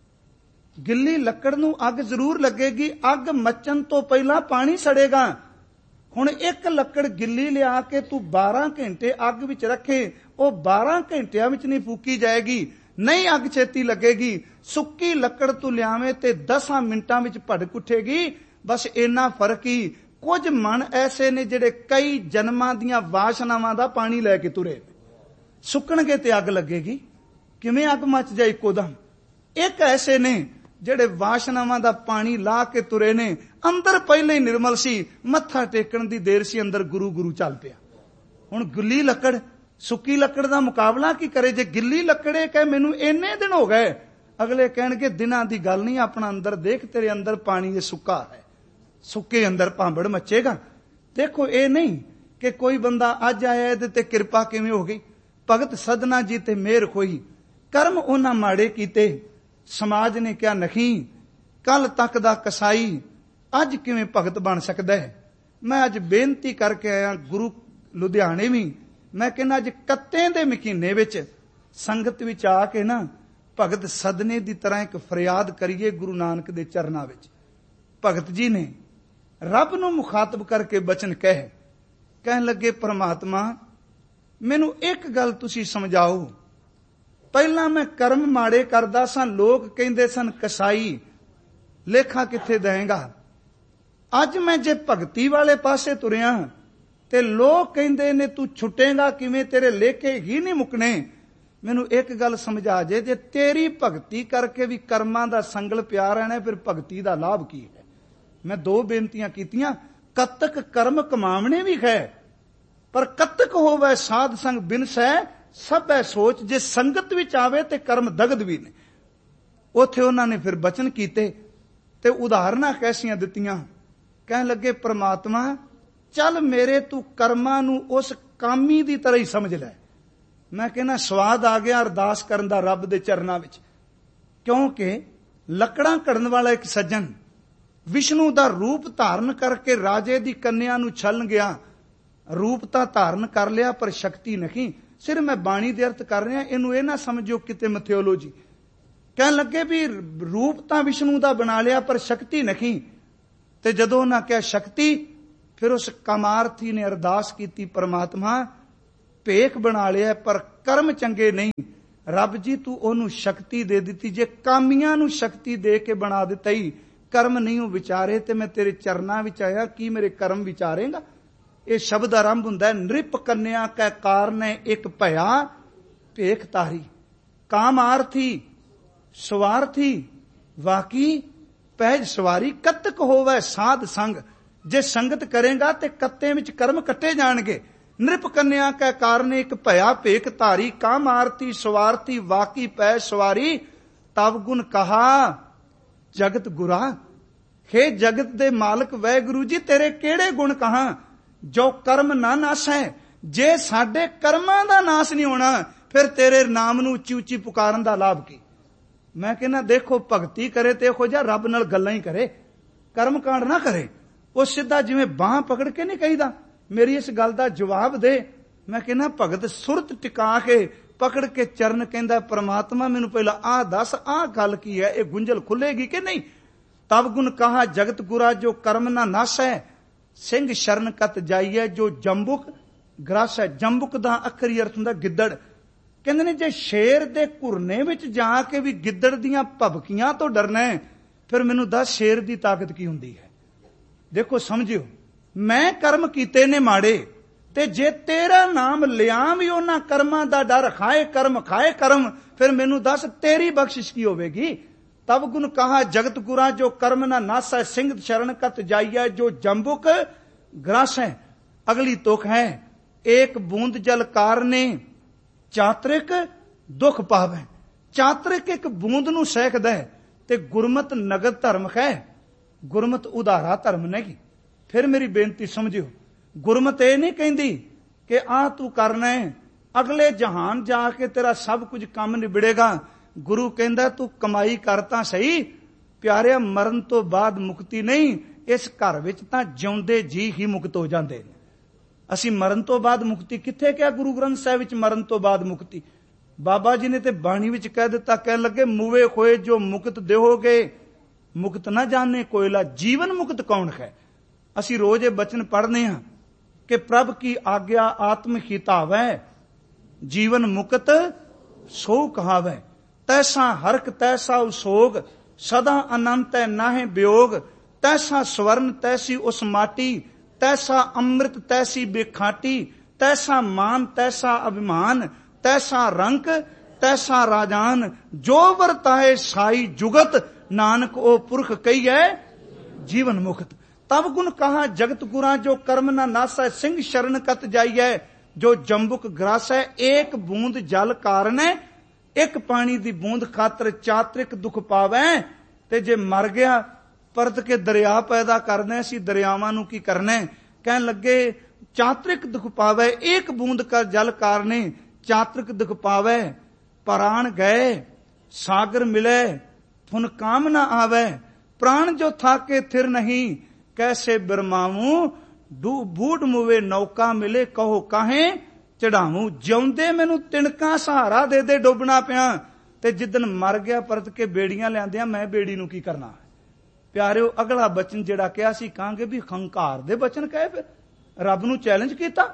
ਗਿੱਲੀ ਲੱਕੜ ਨੂੰ ਅੱਗ ਜ਼ਰੂਰ ਲੱਗੇਗੀ, ਅੱਗ ਮੱਚਣ ਤੋਂ ਪਹਿਲਾਂ ਪਾਣੀ ਸੜੇਗਾ। ਹੁਣ ਇੱਕ ਲੱਕੜ ਗਿੱਲੀ ਲਿਆ ਕੇ ਤੂੰ 12 ਘੰਟੇ ਅੱਗ ਵਿੱਚ ਰੱਖੇ, ਉਹ 12 ਘੰਟਿਆਂ ਵਿੱਚ ਨਹੀਂ ਫੂਕੀ ਜਾਏਗੀ, ਨਹੀਂ ਅੱਗ ਛੇਤੀ ਲੱਗੇਗੀ। ਸੁੱਕੀ ਲੱਕੜ ਤੂੰ ਲਿਆਵੇਂ ਤੇ 10 ਮਿੰਟਾਂ ਵਿੱਚ ਭੜਕ ਉੱਠੇਗੀ। ਬਸ ਇੰਨਾ ਫਰਕ ਹੀ। ਕੁਝ ਮਨ ਐਸੇ ਨੇ ਜਿਹੜੇ ਕਈ ਜਨਮਾਂ ਦੀਆਂ ਵਾਸ਼ਨਾਵਾਂ ਦਾ ਪਾਣੀ ਲੈ ਕੇ ਤੁਰੇ, ਸੁੱਕਣਗੇ ਤੇ ਅੱਗ ਲੱਗੇਗੀ, ਕਿਵੇਂ ਅੱਗ ਮੱਚ ਜਾਏ ਇੱਕੋ ਦਮ। ਇੱਕ ਐਸੇ ਨੇ ਜਿਹੜੇ ਵਾਸ਼ਨਾਵਾਂ ਦਾ ਪਾਣੀ ਲਾ ਕੇ ਤੁਰੇ ਨੇ, ਅੰਦਰ ਪਹਿਲੇ ਹੀ ਨਿਰਮਲ ਸੀ, ਮੱਥਾ ਟੇਕਣ ਦੀ ਦੇਰ ਸੀ, ਅੰਦਰ ਗੁਰੂ ਗੁਰੂ ਚੱਲ ਪਿਆ। ਹੁਣ ਗਿੱਲੀ ਲੱਕੜ ਸੁੱਕੀ ਲੱਕੜ ਦਾ ਮੁਕਾਬਲਾ ਕੀ ਕਰੇ। ਜੇ ਗਿੱਲੀ ਲੱਕੜੇ ਕਹੇ ਮੈਨੂੰ ਇੰਨੇ ਦਿਨ ਹੋ ਗਏ, ਅਗਲੇ ਕਹਿਣਗੇ ਦਿਨਾਂ ਦੀ ਗੱਲ ਨਹੀਂ, ਆਪਣਾ ਅੰਦਰ ਦੇਖ, ਤੇਰੇ ਅੰਦਰ ਪਾਣੀ ਇਹ ਸੁੱਕਾ ਹੈ, ਸੁੱਕੇ ਅੰਦਰ ਭਾਂਬੜ ਮੱਚੇਗਾ। ਦੇਖੋ, ਇਹ ਨਹੀਂ ਕਿ ਕੋਈ ਬੰਦਾ ਅੱਜ ਆਇਆ ਇਹਦੇ ਤੇ ਕਿਰਪਾ ਕਿਵੇਂ ਹੋ ਗਈ। ਭਗਤ ਸਦਨਾ ਜੀ ਤੇ ਮਿਹਰ ਹੋਈ, ਕਰਮ ਉਹਨਾਂ ਮਾੜੇ ਕੀਤੇ, ਸਮਾਜ ਨੇ ਕਿਹਾ ਨਹੀਂ, ਕੱਲ ਤੱਕ ਦਾ ਕਸਾਈ ਅੱਜ ਕਿਵੇਂ ਭਗਤ ਬਣ ਸਕਦਾ ਹੈ। ਮੈਂ ਅੱਜ ਬੇਨਤੀ ਕਰਕੇ ਆਇਆ ਗੁਰੂ ਲੁਧਿਆਣੇ ਵੀ, ਮੈਂ ਕਹਿੰਦਾ ਅੱਜ ਕੱਤੇ ਦੇ ਮਹੀਨੇ ਵਿੱਚ ਸੰਗਤ ਵਿੱਚ ਆ ਕੇ ਨਾ ਭਗਤ ਸਦਨੇ ਦੀ ਤਰ੍ਹਾਂ ਇੱਕ ਫਰਿਆਦ ਕਰੀਏ ਗੁਰੂ ਨਾਨਕ ਦੇ ਚਰਨਾਂ ਵਿੱਚ। ਭਗਤ ਜੀ ਨੇ ਰੱਬ ਨੂੰ ਮੁਖਾਤਬ ਕਰਕੇ ਬਚਨ ਕਹਿਣ ਲੱਗੇ, ਪਰਮਾਤਮਾ ਮੈਨੂੰ ਇੱਕ ਗੱਲ ਤੁਸੀਂ ਸਮਝਾਓ। ਪਹਿਲਾਂ ਮੈਂ ਕਰਮ ਮਾੜੇ ਕਰਦਾ ਸਾਂ, ਲੋਕ ਕਹਿੰਦੇ ਸਨ ਕਸਾਈ, ਲੇਖਾ ਕਿੱਥੇ ਦੇਵੇਂਗਾ। ਅੱਜ ਮੈਂ ਜੇ ਭਗਤੀ ਵਾਲੇ ਪਾਸੇ ਤੁਰਿਆ ਤੇ ਲੋਕ ਕਹਿੰਦੇ ਨੇ ਤੂੰ ਛੁੱਟੇਗਾ ਕਿਵੇਂ, ਤੇਰੇ ਲੇਖੇ ਹੀ ਨਹੀਂ ਮੁੱਕਣੇ। ਮੈਨੂੰ ਇੱਕ ਗੱਲ ਸਮਝਾ ਜੇ ਤੇਰੀ ਭਗਤੀ ਕਰਕੇ ਵੀ ਕਰਮਾਂ ਦਾ ਸੰਗਲ ਪਿਆ ਰਹਿਣਾ, ਫਿਰ ਭਗਤੀ ਦਾ ਲਾਭ ਕੀ ਹੈ। ਮੈਂ 2 ਬੇਨਤੀਆਂ ਕੀਤੀਆਂ, ਕਤਕ ਕਰਮ ਕਮਾਵਣੇ ਵੀ ਹੈ, ਪਰ ਕਤਕ ਹੋਵੇ ਸਾਧ ਸੰਗ ਬਿਨਸੈ ਸਭੈ ਸੋਚ। ਜੇ ਸੰਗਤ ਵਿੱਚ ਆਵੇ ਤੇ ਕਰਮ ਦਗਦ ਵੀ ਨੇ। ਉੱਥੇ ਉਹਨਾਂ ਨੇ ਫਿਰ ਬਚਨ ਕੀਤੇ ਤੇ ਉਦਾਹਰਨਾਂ ਕੈਸੀਆਂ ਦਿੱਤੀਆਂ। ਕਹਿਣ ਲੱਗੇ, ਪਰਮਾਤਮਾ ਚੱਲ ਮੇਰੇ ਤੂੰ ਕਰਮਾਂ ਨੂੰ ਉਸ ਕਾਮੀ ਦੀ ਤਰ੍ਹਾਂ ਹੀ ਸਮਝ ਲੈ। ਮੈਂ ਕਹਿੰਦਾ ਸਵਾਦ ਆ ਗਿਆ ਅਰਦਾਸ ਕਰਨ ਦਾ ਰੱਬ ਦੇ ਚਰਨਾਂ ਵਿੱਚ, ਕਿਉਂਕਿ ਲੱਕੜਾਂ ਘੜਨ ਵਾਲਾ ਇੱਕ ਸੱਜਣ ਵਿਸ਼ਨੂੰ ਦਾ ਰੂਪ ਧਾਰਨ ਕਰਕੇ ਰਾਜੇ ਦੀ ਕੰਨਿਆ ਨੂੰ ਛਲਣ ਗਿਆ। ਰੂਪ ਤਾਂ ਧਾਰਨ ਕਰ ਲਿਆ ਪਰ ਸ਼ਕਤੀ ਨਹੀਂ। ਸਿਰ ਮੈਂ ਬਾਣੀ ਦੇ ਅਰਥ ਕਰ ਰਿਹਾ, ਇਹਨੂੰ ਇਹ ਨਾ ਸਮਝੋ ਕਿਤੇ ਮਿਥਿਓਲੋਜੀ। ਕਹਿਣ ਲੱਗੇ ਵੀ ਰੂਪ ਤਾਂ ਵਿਸ਼ਨੂੰ ਦਾ ਬਣਾ ਲਿਆ ਪਰ ਸ਼ਕਤੀ ਨਹੀਂ। ਤੇ ਜਦੋਂ ਉਹਨਾਂ ਕਿਹਾ ਸ਼ਕਤੀ, ਫਿਰ ਉਸ ਕਾਮਾਰਥੀ ਨੇ ਅਰਦਾਸ ਕੀਤੀ, ਪਰਮਾਤਮਾ ਭੇਖ ਬਣਾ ਲਿਆ ਪਰ ਕਰਮ ਚੰਗੇ ਨਹੀਂ, ਰੱਬ ਜੀ ਤੂੰ ਉਹਨੂੰ ਸ਼ਕਤੀ ਦੇ ਦਿੱਤੀ। ਜੇ ਕਾਮੀਆਂ ਨੂੰ ਸ਼ਕਤੀ ਦੇ ਕੇ ਬਣਾ ਦਿੱਤਾ ਹੀ, ਕਰਮ ਨਹੀਂ ਉਹ ਵਿਚਾਰੇ, ਤੇ ਮੈਂ ਤੇਰੇ ਚਰਨਾਂ ਵਿੱਚ ਆਇਆ, ਕੀ ਮੇਰੇ ਕਰਮ ਵਿਚਾਰੇਗਾ। ਇਹ ਸ਼ਬਦ ਆਰੰਭ ਹੁੰਦਾ ਹੈ, ਨ੍ਰਿਪ ਕੰਨਿਆ ਕੈ ਕਾਰਨੇ ਇੱਕ ਭਇਆ ਭੇਖ ਤਾਰੀ। ਕਾਮਾਰਥੀ ਸਵਾਰਥੀ ਵਾਕੀ ਪਹਿਜ ਸਵਾਰੀ, ਕਤਕ ਹੋਵੇ ਸਾਧ ਸੰਗ। ਜੇ ਸੰਗਤ ਕਰੇਗਾ ਤੇ ਕੱਤੇ ਵਿੱਚ ਕਰਮ ਕੱਟੇ ਜਾਣਗੇ। ਨ੍ਰਿਪ ਕੰਨਿਆ ਕੈ ਕਾਰਨ ਇੱਕ ਭਇਆ ਭੇਖ ਧਾਰੀ, ਕਾਮਾਰਥੀ ਸਵਾਰਥੀ ਵਾਕੀ ਪੈ ਸਵਾਰੀ। ਤਬ ਗੁਣ ਕਹਾ ਜਗਤ ਗੁਰਾ, ਹੇ ਜਗਤ ਦੇ ਮਾਲਕ ਵਾਹਿਗੁਰੂ ਜੀ ਤੇਰੇ ਕਿਹੜੇ ਗੁਣ ਕਹਾਂ, ਜੋ ਕਰਮ ਨਾ ਨਾਸੈ। ਜੇ ਸਾਡੇ ਕਰਮਾਂ ਦਾ ਨਾਸ ਨਹੀਂ ਹੋਣਾ, ਫਿਰ ਤੇਰੇ ਨਾਮ ਨੂੰ ਉੱਚੀ ਉੱਚੀ ਪੁਕਾਰਨ ਦਾ ਲਾਭ ਕੀ। ਮੈਂ ਕਹਿੰਦਾ ਦੇਖੋ, ਭਗਤੀ ਕਰੇ ਤੇ ਇਹੋ ਜਿਹਾ ਰੱਬ ਨਾਲ ਗੱਲਾਂ ਹੀ ਕਰੇ, ਕਰਮ ਕਾਂਡ ਨਾ ਕਰੇ। ਉਹ ਸਿੱਧਾ ਜਿਵੇਂ ਬਾਂਹ ਪਕੜ ਕੇ ਨਹੀਂ ਕਹੀਦਾ, ਮੇਰੀ ਇਸ ਗੱਲ ਦਾ ਜਵਾਬ ਦੇ। ਮੈਂ ਕਹਿੰਦਾ ਭਗਤ ਸੁਰਤ ਟਿਕਾ ਕੇ ਪਕੜ ਕੇ ਚਰਨ ਕਹਿੰਦਾ, ਪਰਮਾਤਮਾ ਮੈਨੂੰ ਪਹਿਲਾਂ ਆਹ ਦੱਸ, ਆਹ ਗੱਲ ਕੀ ਹੈ, ਇਹ ਗੁੰਝਲ ਖੁੱਲੇਗੀ ਕਿ ਨਹੀਂ। ਤਬ ਗੁਣ ਕਹਾ ਜਗਤ ਗੁਰਾ, ਜੋ ਕਰਮ ਨਾ ਨਾਸੈ। ਸਿੰਘ ਸ਼ਰਨ ਕਤ ਜਾਈਐ, ਜੋ ਜੰਬੁਕ ਗ੍ਰਾਸੈ। ਜੰਬੁਕ ਦਾ ਅੱਖਰੀ ਅਰਥ ਹੁੰਦਾ ਗਿੱਦੜ। ਕਹਿੰਦੇ ਨੇ ਜੇ ਸ਼ੇਰ ਦੇ ਘੁਰਨੇ ਵਿੱਚ ਜਾ ਕੇ ਵੀ ਗਿੱਦੜ ਦੀਆਂ ਭਬਕੀਆਂ ਤੋਂ ਡਰਨਾ ਹੈ, ਫਿਰ ਮੈਨੂੰ ਦੱਸ ਸ਼ੇਰ ਦੀ ਤਾਕਤ ਕੀ ਹੁੰਦੀ ਹੈ। ਦੇਖੋ ਸਮਝਿਓ, ਮੈਂ ਕਰਮ ਕੀਤੇ ਨੇ ਮਾੜੇ, ਤੇ ਜੇ ਤੇਰਾ ਨਾਮ ਲਿਆ ਵੀ ਉਹਨਾਂ ਕਰਮਾਂ ਦਾ ਡਰ, ਖਾਏ ਕਰਮ ਖਾਏ ਕਰਮ, ਫਿਰ ਮੈਨੂੰ ਦੱਸ ਤੇਰੀ ਬਖਸ਼ਿਸ਼ ਕੀ ਹੋਵੇਗੀ। ਤਬ ਗੁਣ ਕਹਾ ਜਗਤ ਗੁਰਾ, ਜੋ ਕਰਮ ਨਾ ਨਾਸੈ। ਸਿੰਘ ਸ਼ਰਨ ਕਤ ਜਾਈਐ, ਜੋ ਜੰਬੁਕ ਗ੍ਰਾਸੈ। ਅਗਲੀ ਤੁਕ ਹੈ, ਏਕ ਬੂੰਦ ਜਲ ਕਾਰਨੇ ਚਾਤ੍ਰਿਕ ਦੁੱਖ ਪਾਵੈ। ਚਾਤ੍ਰਿਕ ਇੱਕ ਬੂੰਦ ਨੂੰ ਸਹਿਕਦਾ ਹੈ, ਤੇ ਗੁਰਮਤ ਨਗਦ ਧਰਮ ਹੈ। ਗੁਰਮਤ ਉਧਾਰਾ ਧਰਮ ਨਹੀਂ। ਫਿਰ ਮੇਰੀ ਬੇਨਤੀ ਸਮਝਿਓ, ਗੁਰਮਤ ਇਹ ਨਹੀਂ ਕਹਿੰਦੀ ਕਿ ਆਹ ਤੂੰ ਕਰਨਾ ਹੈ, ਅਗਲੇ ਜਹਾਨ ਜਾ ਕੇ ਤੇਰਾ ਸਭ ਕੁਝ ਕੰਮ ਨਿਬੜੇਗਾ। ਗੁਰੂ ਕਹਿੰਦਾ ਤੂੰ ਕਮਾਈ ਕਰ ਤਾਂ ਸਹੀ ਪਿਆਰਿਆ, ਮਰਨ ਤੋਂ ਬਾਅਦ ਮੁਕਤੀ ਨਹੀਂ। ਇਸ ਘਰ ਵਿੱਚ ਤਾਂ ਜਿਉਂਦੇ ਜੀ ਹੀ ਮੁਕਤ ਹੋ ਜਾਂਦੇ ਨੇ। ਅਸੀਂ ਮਰਨ ਤੋਂ ਬਾਅਦ ਮੁਕਤੀ ਕਿੱਥੇ ਕਿਹਾ ਗੁਰੂ ਗ੍ਰੰਥ ਸਾਹਿਬ ਵਿੱਚ ਮਰਨ ਤੋਂ ਬਾਅਦ ਮੁਕਤੀ। ਬਾਬਾ ਜੀ ਨੇ ਤੇ ਬਾਣੀ ਵਿੱਚ ਕਹਿ ਦਿੱਤਾ, ਕਹਿਣ ਲੱਗੇ ਮੂਵੇ ਹੋਏ ਜੋ ਮੁਕਤ ਦੇਹੋਗੇ, ਮੁਕਤ ਨਾ ਜਾਣੇ ਕੋਇਲਾ। ਜੀਵਨ ਮੁਕਤ ਕੌਣ ਹੈ। ਅਸੀਂ ਰੋਜ਼ ਇਹ ਬਚਨ ਪੜ੍ਹਨੇ ਹਾਂ ਕਿ ਪ੍ਰਭ ਕੀ ਆਗਿਆ ਆਤਮ ਹਿਤਾਵੈ, ਜੀਵਨ ਮੁਕਤ ਸੋ ਕਹਾਵੈ। ਤੈਸਾ ਹਰਕ ਤੈਸਾ ਉਸੋਗ, ਸਦਾ ਅਨੰਤ ਹੈ ਨਾਹਿ ਵਿਯੋਗ। ਤੈਸਾ ਸਵਰਨ ਤੈਸੀ ਉਸ ਮਾਟੀ, ਤੈਸਾ ਅੰਮ੍ਰਿਤ ਤੈਸੀ ਬੇਖਾਟੀ। ਤੈਸਾ ਮਾਨ ਤੈਸਾ ਅਭਿਮਾਨ, ਤੈਸਾ ਰੰਕ ਤੈਸਾ ਰਾਜਾਨ। ਜੋ ਵਰਤਾਏ ਸਾਈ ਜੁਗਤ, ਨਾਨਕ ਉਹ ਪੁਰਖ ਕਹੀਐ ਜੀਵਨ ਮੁਕਤ। ਤਬ ਗੁਣ ਕਹਾ ਜਗਤ ਗੁਰਾ, ਜੋ ਕਰਮ ਨਾ ਨਾਸੈ। ਸਿੰਘ ਸ਼ਰਨ ਕਤ ਜਾਈਐ, ਜੋ ਜੰਬੁਕ ਗ੍ਰਾਸੈ। ਏਕ ਬੂੰਦ ਜਲ ਕਾਰਨੈ, ਇੱਕ ਪਾਣੀ ਦੀ ਬੂੰਦ ਖਾਤਰ ਚਾਤ੍ਰਿਕ ਦੁੱਖ ਪਾਵੈ। ਤੇ ਜੇ ਮਰ ਗਿਆ ਪਰਤ ਕੇ ਦਰਿਆ ਪੈਦਾ ਕਰਨਾ, ਅਸੀਂ ਦਰਿਆਵਾਂ ਨੂੰ ਕੀ ਕਰਨਾ। ਕਹਿਣ ਲੱਗੇ ਚਾਤ੍ਰਿਕ ਦੁੱਖ ਪਾਵੈ, ਇੱਕ ਬੂੰਦ ਕਰ ਜਲ ਕਾਰਨੇ ਚਾਤ੍ਰਿਕ ਦੁੱਖ ਪਾਵੈ। ਪ੍ਰਾਣ ਗਏ ਸਾਗਰ ਮਿਲੇ, ਫੁਨ ਕਾਮ ਨਾ ਆਵੈ। ਪ੍ਰਾਣ ਜੋ ਥਾਕੇ ਥਿਰ ਨਹੀਂ, ਕੈਸੇ ਬਿਰਮਾਵੂੰ। ਬੂਢ ਮੁਵੇ ਨੌਕਾ ਮਿਲੇ, ਕਹੋ ਕਾਹੇ ਚੜਾਵੂੰ। ਜਿਉਂਦੇ ਮੈਨੂੰ ਤਿਣਕਾਂ ਸਹਾਰਾ ਦੇ ਦੇ ਡੁੱਬਣਾ ਪਿਆ, ਤੇ ਜਿੱਦਨ ਮਰ ਗਿਆ ਪਰਤ ਕੇ ਬੇੜੀਆਂ ਲਿਆਂਦਿਆਂ, ਮੈਂ ਬੇੜੀ ਨੂੰ ਕੀ ਕਰਨਾ। ਪਿਆਰਿਓ ਅਗਲਾ ਬਚਨ ਜਿਹੜਾ ਕਿਹਾ ਸੀ, ਕਹਾਂਗੇ ਵੀ ਹੰਕਾਰ ਦੇ ਬਚਨ ਕਹੇ। ਫਿਰ ਰੱਬ ਨੂੰ ਚੈਲੰਜ ਕੀਤਾ,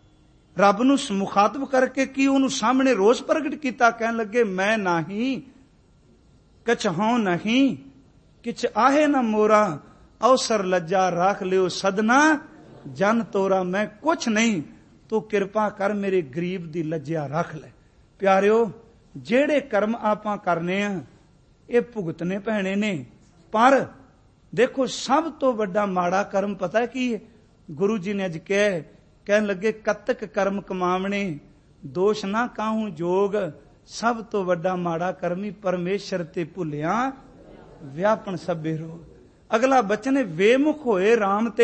ਰੱਬ ਨੂੰ ਮੁਖਾਤਬ ਕਰਕੇ ਕੀ ਉਹਨੂੰ ਸਾਹਮਣੇ ਰੋਸ ਪ੍ਰਗਟ ਕੀਤਾ। ਕਹਿਣ ਲੱਗੇ ਮੈਂ ਨਹੀਂ ਕਛ ਹਉ ਨਹੀਂ, ਕਿਛ ਆਹੇ ਨਾ ਮੋਰਾ। ਅਵਸਰ ਲੱਜਾ ਰਾਖ ਲਿਓ ਸਦਨਾ ਜਨ ਤੋਰਾ। ਮੈਂ ਕੁਛ ਨਹੀਂ, ਤੂੰ ਕਿਰਪਾ ਕਰ ਮੇਰੇ ਗਰੀਬ ਦੀ ਲੱਜਿਆ ਰੱਖ ਲੈ। ਪਿਆਰਿਓ ਜਿਹੜੇ ਕਰਮ ਆਪਾਂ ਕਰਨੇ ਆ, ਇਹ ਭੁਗਤਨੇ ਪੈਣੇ ਨੇ। ਪਰ ਦੇਖੋ ਸਭ ਤੋਂ ਵੱਡਾ ਮਾੜਾ ਕਰਮ ਪਤਾ ਕੀ ਹੈ। ਗੁਰੂ ਜੀ ਨੇ ਅੱਜ ਕਹਿਣ ਲੱਗੇ ਕਤਕ ਕਰਮ ਕਮਾਵਣੇ, ਦੋਸ਼ ਨਾ ਕਾਹੂ ਜੋਗ। ਸਭ ਤੋਂ ਵੱਡਾ ਮਾੜਾ ਕਰਮੀ ਪਰਮੇਸ਼ਰ ਤੇ ਭੁੱਲਿਆ ਵਿਆਪਣ ਸਭੇ ਰੋਗ। ਅਗਲਾ ਬਚਨ ਹੈ ਵੇਮੁਖ ਹੋਏ ਰਾਮ ਤੇ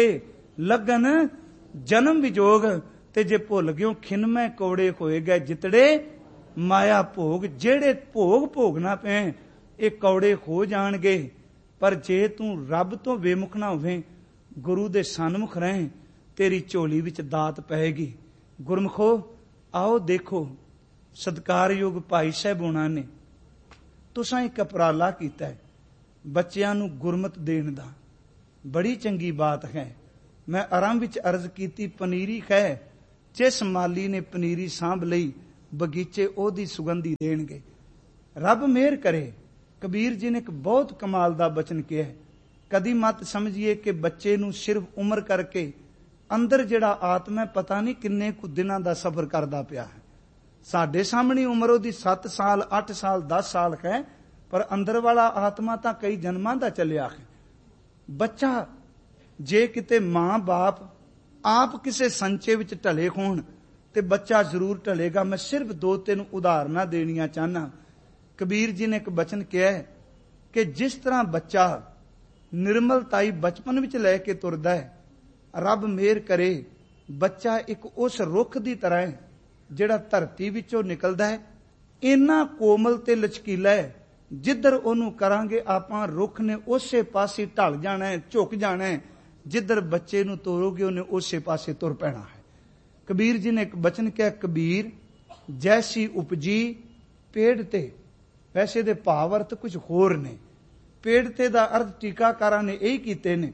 ਲਗਨ ਜਨਮ ਵਿਜੋਗ। ਤੇ ਜੇ ਭੁੱਲ ਗਿਓ ਖਿਨਮੈ ਕੌੜੇ ਹੋਏ ਗਏ ਜਿਤੜੇ ਮਾਇਆ ਭੋਗ। ਜਿਹੜੇ ਭੋਗ ਭੋਗਣਾ ਪਏ ਇਹ ਕੌੜੇ ਹੋ ਜਾਣਗੇ। ਪਰ ਜੇ ਤੂੰ ਰੱਬ ਤੋਂ ਵੇਮੁਖ ਨਾ ਹੋਵੇਂ, ਗੁਰੂ ਦੇ ਸਨਮੁਖ ਰਹੇ, ਤੇਰੀ ਝੋਲੀ ਵਿੱਚ ਦਾਤ ਪਏਗੀ। ਗੁਰਮੁਖੋ ਆਓ ਦੇਖੋ, ਸਤਿਕਾਰਯੋਗ ਭਾਈ ਸਾਹਿਬ ਹੋਣਾ ਨੇ तुसां एक उपराला कीता है बच्चियां नूं गुरमत देण दा, बड़ी चंगी बात है। मैं आरंभ विच अर्ज कीती पनीरी है, जिस माली ने पनीरी सांभ लई बगीचे ओदी सुगंधी देणगे। रब मेहर करे। कबीर जी ने एक बहुत कमाल दा बचन किया है। कदी मत समझिए कि बच्चे नूं सिर्फ उम्र करके अंदर जिहड़ा आत्मा पता नहीं किन्ने कुछ दिनां दा सफर करदा पिया है। साडे सामने उम्र ओदी 7 साल 8 साल 10 साल है, पर अंदर वाला आत्मा तां कई जन्मां दा चलिया है। बच्चा जे किते मां बाप आप किसे संचे विच ढले होण ते बच्चा जरूर ढलेगा। मैं सिर्फ 2-3 उदाहरणां देणियां चाहना। कबीर जी ने एक बचन किया है कि जिस तरह बच्चा निर्मलताई बचपन विच लैके तुरदा है, रब मेहर करे बच्चा एक उस रुख दी तरह है जिहड़ा धरती विचों निकलदा है, इन्ना कोमल ते लचकीला है, जिधर ओनू करांगे आपां रुख ने उसे पासे ढल जाना है, झुक जाना है। जिधर बच्चे नू तोरोगे उन्हें उसे पासे तुर पैना है। कबीर जी ने एक बचन किया, कबीर जैसी उपजी पेड़ ते, वैसे दे भाव अर्थ कुछ होर ने। पेड़ ते दा अर्थ टीकाकारां ने यही कीते ने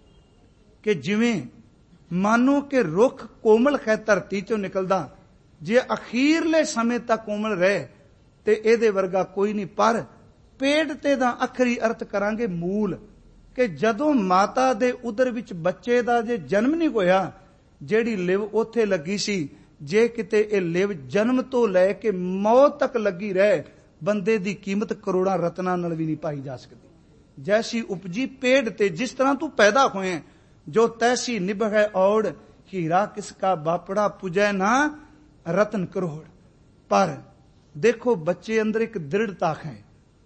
कि जिवें मानो कि रुख कोमल है धरती चों निकलदा, जे अखीरले समय तक कोमल रहे ते इहदे वर्गा कोई नहीं। पर पेड़ ते दा आखरी अर्थ करांगे मूल, कि जदों माता दे उदर विच बच्चे दा जे जन्म नहीं होया, जेड़ी लिव उथे लगी सी, जे किते ए लिव जन्म तो लैके मौत तक लगी रहे, बंदे दी कीमत करोड़ां रत्नां नाल भी नहीं पाई जा सकती। जैसी उपजी पेड़ ते, जिस तरह तू पैदा होए जो तैसी निभै औड़, हीरा किसका बापड़ा पुजै ना रतन करोड़। पर देखो बच्चे अंदर एक दृढ़ता है।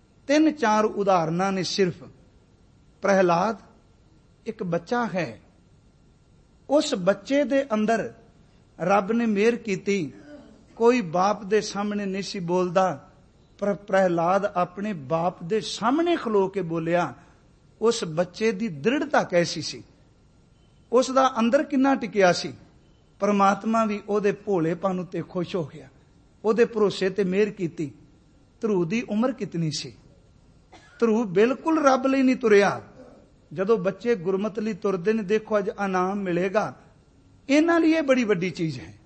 3-4 उदाहरणा ने सिर्फ। प्रहलाद एक बच्चा है, उस बच्चे दे अंदर रब ने मेहर कीती, कोई बाप दे सामने नहीं सी बोलदा, पर प्रहलाद अपने बाप दे सामने खलो के बोलिया। उस बच्चे दी दृढ़ता कैसी सी, उसदा अंदर किन्ना टिकिया सी। परमात्मा भी ओदे भोलेपन उत्ते खुश हो गया, ओदे भरोसे ते मेहर कीती। ध्रुव दी उम्र कितनी सी? ध्रुव बिल्कुल रब लई नहीं तुरिया। जदों बच्चे गुरमत लई तुरदे ने, देखो अज इनाम मिलेगा, इन्हां लई बड़ी वड्डी चीज है।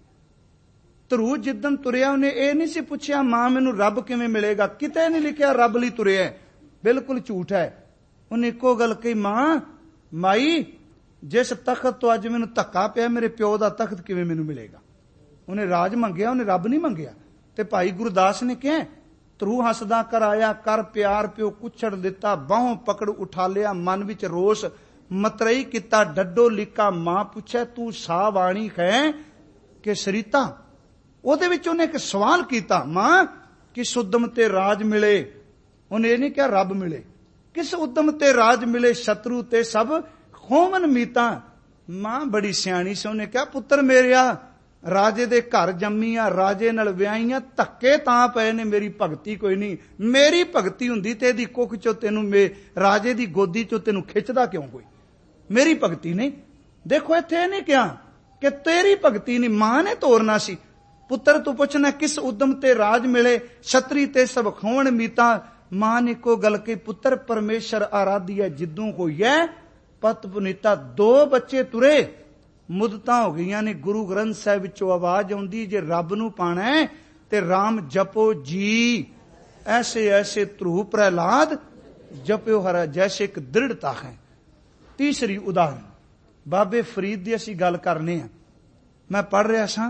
ध्रुव जिदन तुरिया उन्हें यह नहीं सी पुछया मां मैनू रब किवें मिलेगा, किते नहीं लिखिया रब लई तुरिया, बिल्कुल झूठ है। उन्हें इको गल कही, मां माई जिस तखत तो अज मैनू धक्का पिया, मेरे प्यो का तखत किवें मैनू मिलेगा। उन्हें राज मंगया, उन्हें रब नहीं मंगया। ते भाई गुरदास ने कहा, ध्रुव हसदा कर आया, कर प्यार प्यो कुछड़ दिता, बाहों पकड़ उठा लिया, मन विच रोस मतरई किता, डड्डो लिका मां पूछे तू सा वाणी है कि सरीता। ਉਹਦੇ ਵਿੱਚ ਉਹਨੇ ਇੱਕ सवाल ਕੀਤਾ, मां किस उद्यम ते राज मिले। ਉਹਨੇ ਇਹ ਨਹੀਂ ਕਿਹਾ ਰੱਬ ਮਿਲੇ, किस उद्यम ते राज मिले, शत्रु ते सब होवन मीता। मां बड़ी सियाणी से ਉਹਨੇ ਕਿਹਾ, ਪੁੱਤਰ ਮੇਰਿਆ राजे दे घर जम्मी आ, राजे नाल विआही आ, धक्के तां पए ने, मेरी भगती कोई नहीं। मेरी भगती हुंदी ते इहदी कुख चों तैनूं राजे दी गोदी चों तैनूं खिੱਚਦਾ क्यों कोई? मेरी भगती नहीं। देखो इत्थे नहीं कहा कि तेरी भगती नहीं, मां ने तोरना सी। पुत्र तू पुछना किस उद्यम ते राज मिले, छतरी ते सब खोण मीता। मां ने को गल कही, पुत्र परमेश्वर आराधी है जिद्दों होई है पत पुनीता। 2 बच्चे तुरे, मुदतां हो गईयां ने। गुरु ग्रंथ साहिब विचों आवाज आउंदी, जे रब नूं पाना है ते राम जपो जी। ऐसे ऐसे ध्रुव प्रहलाद जप्यो हरा, जैसे एक दृढ़ता है। तीसरी उदाहरण बाबे फरीद की असीं गल करने आ। मैं पढ़ रहा सां,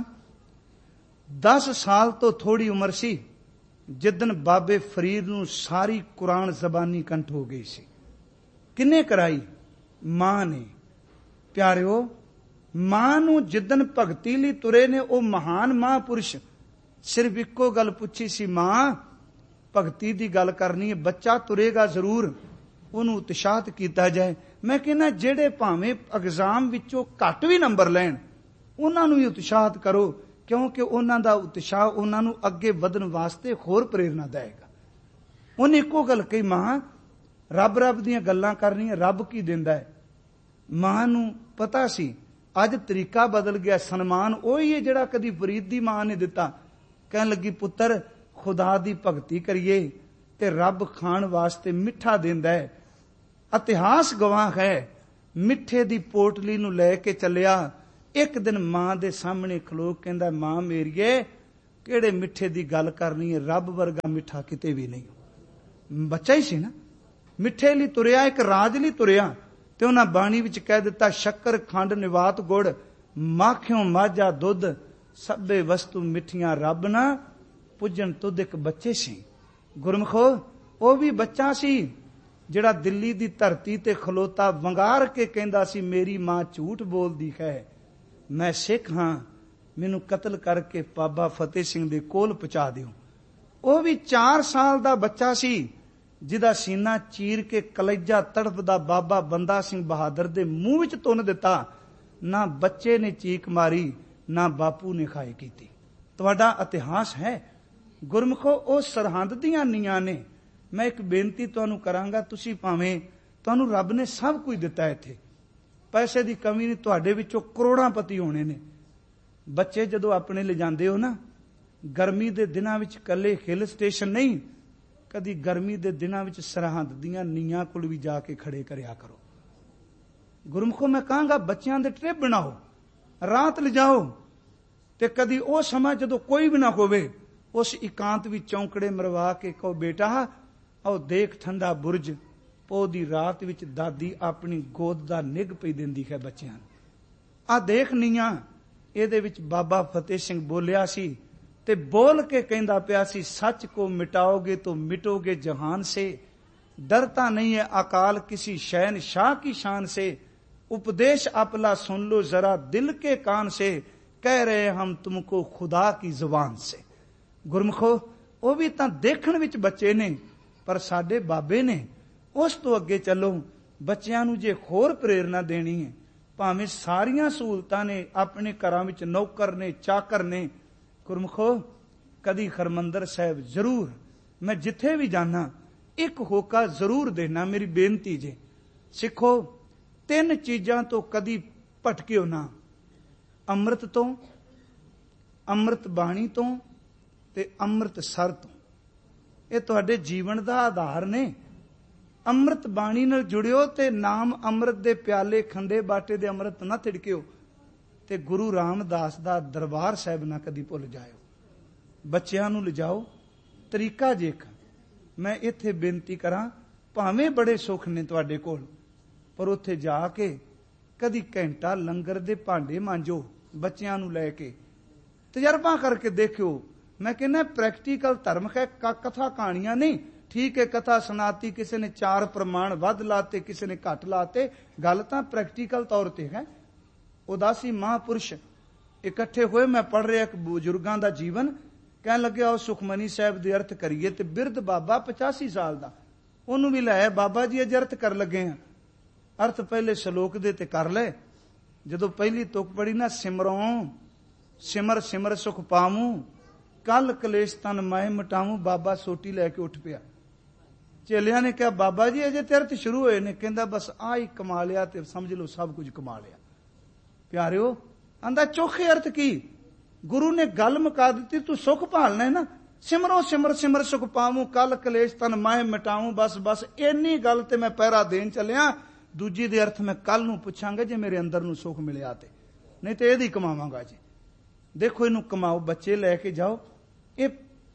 10 साल तो थोड़ी उम्र सी जिदन बाबे फरीद नूं सारी कुरान जबानी कंठ हो गई सी। किन्ने कराई? मां ने। प्यारिओ, मां नूं जिदन भगती लई तुरे ने, ओ महान महापुरुष सिर्फ इक्को गल पुछी सी, मां भगती दी गल करनी है, बच्चा तुरेगा जरूर, उन्होंने उत्साहित किया जाए। मैं कहना जेड़े भावें एग्जाम विचों घट भी नंबर लैण, उन्होंने भी उत्साहित करो, क्योंकि उन्हों का उत्साह उन्होंने अगे वधन वास्ते होर प्रेरणा देगा। उन्हें इको गल कही, मां रब रब दीयां गल्लां करनियां, रब की दिंदा है। मां नूं पता सी अज तरीका बदल गया, सन्मान उही है जिहड़ा कदी फरीद दी मां ने दिता। कहन लगी, पुत्र खुदा दी भगती करिए ਤੇ ਰੱਬ ਖਾਣ ਵਾਸਤੇ ਮਿੱਠਾ ਦਿੰਦਾ ਹੈ। ਇਤਿਹਾਸ ਗਵਾਹ ਹੈ, ਮਿੱਠੇ ਦੀ ਪੋਟਲੀ ਨੂੰ ਲੈ ਕੇ ਚੱਲਿਆ। ਇੱਕ ਦਿਨ ਮਾਂ ਦੇ ਸਾਹਮਣੇ ਖਲੋ ਕਹਿੰਦਾ, ਮਾਂ ਮੇਰੀਏ, ਕਿਹੜੇ ਮਿੱਠੇ ਦੀ ਗੱਲ ਕਰਨੀ ਹੈ, ਰੱਬ ਵਰਗਾ ਮਿੱਠਾ ਕਿਤੇ ਵੀ ਨਹੀਂ। ਬੱਚਾ ਹੀ ਸੀ ਨਾ, ਮਿੱਠੇ ਲਈ ਤੁਰਿਆ, ਇੱਕ ਰਾਜ ਲਈ ਤੁਰਿਆ। ਤੇ ਉਹਨਾਂ ਬਾਣੀ ਵਿੱਚ ਕਹਿ ਦਿੱਤਾ, ਸ਼ੱਕਰ ਖੰਡ ਨਿਵਾਤ ਗੁੜ, ਮਾਖਿਓ ਮਾਝਾ ਦੁੱਧ, ਸਭੇ ਵਸਤੂ ਮਿੱਠੀਆਂ ਰੱਬ ਨਾ ਪੁੱਜਣ ਤੁਧ। ਇੱਕ ਬੱਚੇ ਸੀ ਗੁਰਮਖੋ, ਉਹ ਵੀ ਬੱਚਾ ਸੀ ਜਿਹੜਾ ਦਿੱਲੀ ਦੀ ਧਰਤੀ ਤੇ ਖਲੋਤਾ ਵੰਗਾਰ ਕੇ ਕਹਿੰਦਾ ਸੀ, ਮੇਰੀ ਮਾਂ ਝੂਠ ਬੋਲਦੀ ਹੈ, ਮੈਂ ਸਿੱਖ ਹਾਂ, ਮੈਨੂੰ ਕਤਲ ਕਰਕੇ ਬਾਬਾ ਫਤਿਹ ਸਿੰਘ ਦੇ ਕੋਲ ਪਹੁੰਚਾ ਦਿਓ। ਉਹ ਵੀ 4 ਸਾਲ ਦਾ ਬੱਚਾ ਸੀ, ਜਿਹਦਾ ਸੀਨਾ ਚੀਰ ਕੇ ਕਲੇਜਾ ਤੜਫਦਾ ਬਾਬਾ ਬੰਦਾ ਸਿੰਘ ਬਹਾਦਰ ਦੇ ਮੂੰਹ ਵਿੱਚ ਤੁੰਨ ਦਿੱਤਾ। ਨਾ ਬੱਚੇ ਨੇ ਚੀਕ ਮਾਰੀ, ਨਾ ਬਾਪੂ ਨੇ ਖਾਏ ਕੀਤੀ। ਤੁਹਾਡਾ ਇਤਿਹਾਸ ਹੈ ਗੁਰਮਖੋ, ਉਹ ਸਰਹੰਦ ਦੀਆਂ ਨੀਆਂ ਨੇ। ਮੈਂ ਇੱਕ ਬੇਨਤੀ ਤੁਹਾਨੂੰ ਕਰਾਂਗਾ, ਤੁਸੀਂ ਭਾਵੇਂ, ਤੁਹਾਨੂੰ ਰੱਬ ਨੇ ਸਭ ਕੁਝ ਦਿੱਤਾ, ਇੱਥੇ ਪੈਸੇ ਦੀ ਕਮੀ ਨਹੀਂ, ਤੁਹਾਡੇ ਵਿੱਚੋਂ ਕਰੋੜਾਂਪਤੀ ਹੋਣੇ ਨੇ। ਬੱਚੇ ਜਦੋਂ ਆਪਣੇ ਲਿਜਾਂਦੇ ਹੋ ਨਾ, ਗਰਮੀ ਦੇ ਦਿਨਾਂ ਵਿੱਚ ਕੱਲੇ ਹਿੱਲ ਸਟੇਸ਼ਨ ਨਹੀਂ, ਕਦੀ ਗਰਮੀ ਦੇ ਦਿਨਾਂ ਵਿੱਚ ਸਰਹੰਦ ਦੀਆਂ ਨੀਆਂ ਕੋਲ ਵੀ ਜਾ ਕੇ ਖੜੇ ਕਰਿਆ ਕਰੋ। ਗੁਰਮਖੋ ਮੈਂ ਕਹਾਂਗਾ, ਬੱਚਿਆਂ ਦੇ ਟ੍ਰਿਪ ਬਣਾਓ, ਰਾਤ ਲਿਜਾਓ, ਤੇ ਕਦੀ ਉਹ ਸਮਾਂ ਜਦੋਂ ਕੋਈ ਵੀ ਨਾ ਹੋਵੇ, ਉਸ ਇਕਾਂਤ ਵਿੱਚ ਚੌਂਕੜੇ ਮਰਵਾ ਕੇ ਕਹੋ, ਬੇਟਾ ਆਓ ਦੇਖ ਠੰਡਾ ਬੁਰਜ, ਪੋਹ ਦੀ ਰਾਤ ਵਿੱਚ ਦਾਦੀ ਆਪਣੀ ਗੋਦ ਦਾ ਨਿੱਘ ਪਈ ਦਿੰਦੀ ਹੈ ਬੱਚਿਆਂ ਨੂੰ। ਆਹ ਦੇਖ ਨੀਆਂ, ਇਹਦੇ ਵਿੱਚ ਬਾਬਾ ਫਤਿਹ ਸਿੰਘ ਬੋਲਿਆ ਸੀ, ਤੇ ਬੋਲ ਕੇ ਕਹਿੰਦਾ ਪਿਆ ਸੀ, ਸੱਚ ਕੋ ਮਿਟਾਓਗੇ तो मिटोगे जहान से, डरता नहीं है अकाल किसी शहनशाह की शान से, उपदेश अपना सुन लो जरा दिल के कान से, कह रहे हम तुमको खुदा की जुबान से। ਗੁਰਮਖੋ, ਉਹ ਵੀ ਤਾਂ ਦੇਖਣ ਵਿੱਚ ਬੱਚੇ ਨੇ, ਪਰ ਸਾਡੇ ਬਾਬੇ ਨੇ। ਉਸ ਤੋਂ ਅੱਗੇ ਚੱਲੋ, ਬੱਚਿਆਂ ਨੂੰ ਜੇ ਹੋਰ ਪ੍ਰੇਰਨਾ ਦੇਣੀ ਹੈ, ਭਾਵੇਂ ਸਾਰੀਆਂ ਸਹੂਲਤਾਂ ਨੇ, ਆਪਣੇ ਘਰਾਂ ਵਿੱਚ ਨੌਕਰ ਨੇ, ਚਾਕਰ ਨੇ। ਗੁਰਮਖੋ, ਕਦੀ ਹਰਮੰਦਰ ਸਾਹਿਬ ਜ਼ਰੂਰ, ਮੈਂ ਜਿੱਥੇ ਵੀ ਜਾਣਾ ਇੱਕ ਹੋਕਾ ਜ਼ਰੂਰ ਦੇਣਾ, ਮੇਰੀ ਬੇਨਤੀ ਜੇ। ਸਿੱਖੋ, 3 ਚੀਜ਼ਾਂ ਤੋਂ ਕਦੀ ਭਟਕਿਓ ਨਾ, ਅੰਮ੍ਰਿਤ ਤੋਂ, ਅੰਮ੍ਰਿਤ ਬਾਣੀ ਤੋਂ ਤੇ ਅੰਮ੍ਰਿਤਸਰ ਤੋਂ। ਇਹ ਤੁਹਾਡੇ ਜੀਵਨ ਦਾ ਆਧਾਰ ਨੇ। ਅੰਮ੍ਰਿਤ ਬਾਣੀ ਨਾਲ ਜੁੜਿਓ ਤੇ ਨਾਮ ਅੰਮ੍ਰਿਤ ਦੇ ਪਿਆਲੇ, ਖੰਡੇ ਬਾਟੇ ਦੇ ਅੰਮ੍ਰਿਤ ਨਾ ਤਿੜਕਿਓ, ਤੇ ਗੁਰੂ ਰਾਮਦਾਸ ਦਾ ਦਰਬਾਰ ਸਾਹਿਬ ਨਾ ਕਦੀ ਭੁੱਲ ਜਾਇਓ। ਬੱਚਿਆਂ ਨੂੰ ਲਿਜਾਓ, ਤਰੀਕਾ ਜੇਖ। ਮੈਂ ਇੱਥੇ ਬੇਨਤੀ ਕਰਾਂ, ਭਾਵੇਂ ਬੜੇ ਸੁੱਖ ਨੇ ਤੁਹਾਡੇ ਕੋਲ, ਪਰ ਉੱਥੇ ਜਾ ਕੇ ਕਦੀ ਘੰਟਾ ਲੰਗਰ ਦੇ ਭਾਂਡੇ ਮਾਂਜੋ, ਬੱਚਿਆਂ ਨੂੰ ਲੈ ਕੇ ਤਜਰਬਾ ਕਰਕੇ ਦੇਖਿਓ। ਮੈਂ ਕਹਿੰਦਾ ਪ੍ਰੈਕਟੀਕਲ ਧਰਮ ਹੈ, ਕਥਾ ਕਹਾਣੀਆਂ ਨਹੀਂ। ਠੀਕ ਹੈ, ਕਥਾ ਸੁਣਾਤੀ, ਕਿਸੇ ਨੇ 4 ਪ੍ਰਮਾਣ ਵੱਧ ਲਾਤੇ, ਕਿਸੇ ਨੇ ਘੱਟ ਲਾਤੇ, ਗੱਲ ਤਾਂ ਪ੍ਰੈਕਟੀਕਲ ਤੌਰ ਤੇ ਹੈ। ਉਦਾਸੀ ਮਹਾਂਪੁਰਸ਼ ਇਕੱਠੇ ਹੋਏ, ਮੈਂ ਪੜ੍ਹ ਰਿਹਾ ਇੱਕ ਬਜ਼ੁਰਗਾਂ ਦਾ ਜੀਵਨ, ਕਹਿਣ ਲੱਗਿਆ ਉਹ ਸੁਖਮਨੀ ਸਾਹਿਬ ਦੇ ਅਰਥ ਕਰੀਏ, ਤੇ ਬਿਰਧ ਬਾਬਾ 85 ਸਾਲ ਦਾ, ਉਹਨੂੰ ਵੀ ਲੈ ਬਾਬਾ ਜੀ ਅਜ ਅਰਥ ਕਰ ਲੱਗੇ ਆ। ਅਰਥ ਪਹਿਲੇ ਸ਼ਲੋਕ ਦੇ ਤੇ ਕਰ ਲੈ। ਜਦੋਂ ਪਹਿਲੀ ਤੁਕ ਪੜੀ ਨਾ, ਸਿਮਰੋਂ ਸਿਮਰ ਸਿਮਰ ਸੁਖ ਪਾਵੂੰ, ਕੱਲ ਕਲੇਸ਼ ਤਨ ਮਾਹਿ ਮਟਾਵੂੰ, ਬਾਬਾ ਸੋਟੀ ਲੈ ਕੇ ਉੱਠ ਪਿਆ। ਚੇਲਿਆਂ ਨੇ ਕਿਹਾ, ਬਾਬਾ ਜੀ ਅਜੇ ਤੇ ਅਰਥ ਸ਼ੁਰੂ ਹੋਏ ਨੇ। ਕਹਿੰਦਾ, ਬਸ ਆਹ ਹੀ ਕਮਾ ਲਿਆ ਤੇ ਸਮਝ ਲਓ ਸਭ ਕੁਝ ਕਮਾ ਲਿਆ। ਪਿਆਰਿਓ, ਆਂਦਾ ਚੋਖੇ ਅਰਥ ਕੀ? ਗੁਰੂ ਨੇ ਗੱਲ ਮੁਕਾ ਦਿੱਤੀ, ਤੂੰ ਸੁਖ ਭਾਲਣਾ ਹੈ ਨਾ, ਸਿਮਰੋ ਸਿਮਰ ਸਿਮਰ ਸੁਖ ਪਾਵੂੰ, ਕੱਲ ਕਲੇਸ਼ ਤਨ ਮਾਹਿ ਮਿਟਾਵੂੰ। ਬਸ ਬਸ ਇੰਨੀ ਗੱਲ ਤੇ ਮੈਂ ਪਹਿਰਾ ਦੇਣ ਚੱਲਿਆ, ਦੂਜੀ ਦੇ ਅਰਥ ਮੈਂ ਕੱਲ ਨੂੰ ਪੁੱਛਾਂਗਾ ਜੇ ਮੇਰੇ ਅੰਦਰ ਨੂੰ ਸੁਖ ਮਿਲਿਆ ਤੇ, ਨਹੀਂ ਤੇ ਇਹਦੀ ਕਮਾਵਾਂਗਾ ਜੀ। ਦੇਖੋ, ਇਹਨੂੰ ਕਮਾਓ, ਬੱਚੇ ਲੈ ਕੇ ਜਾਓ, ਇਹ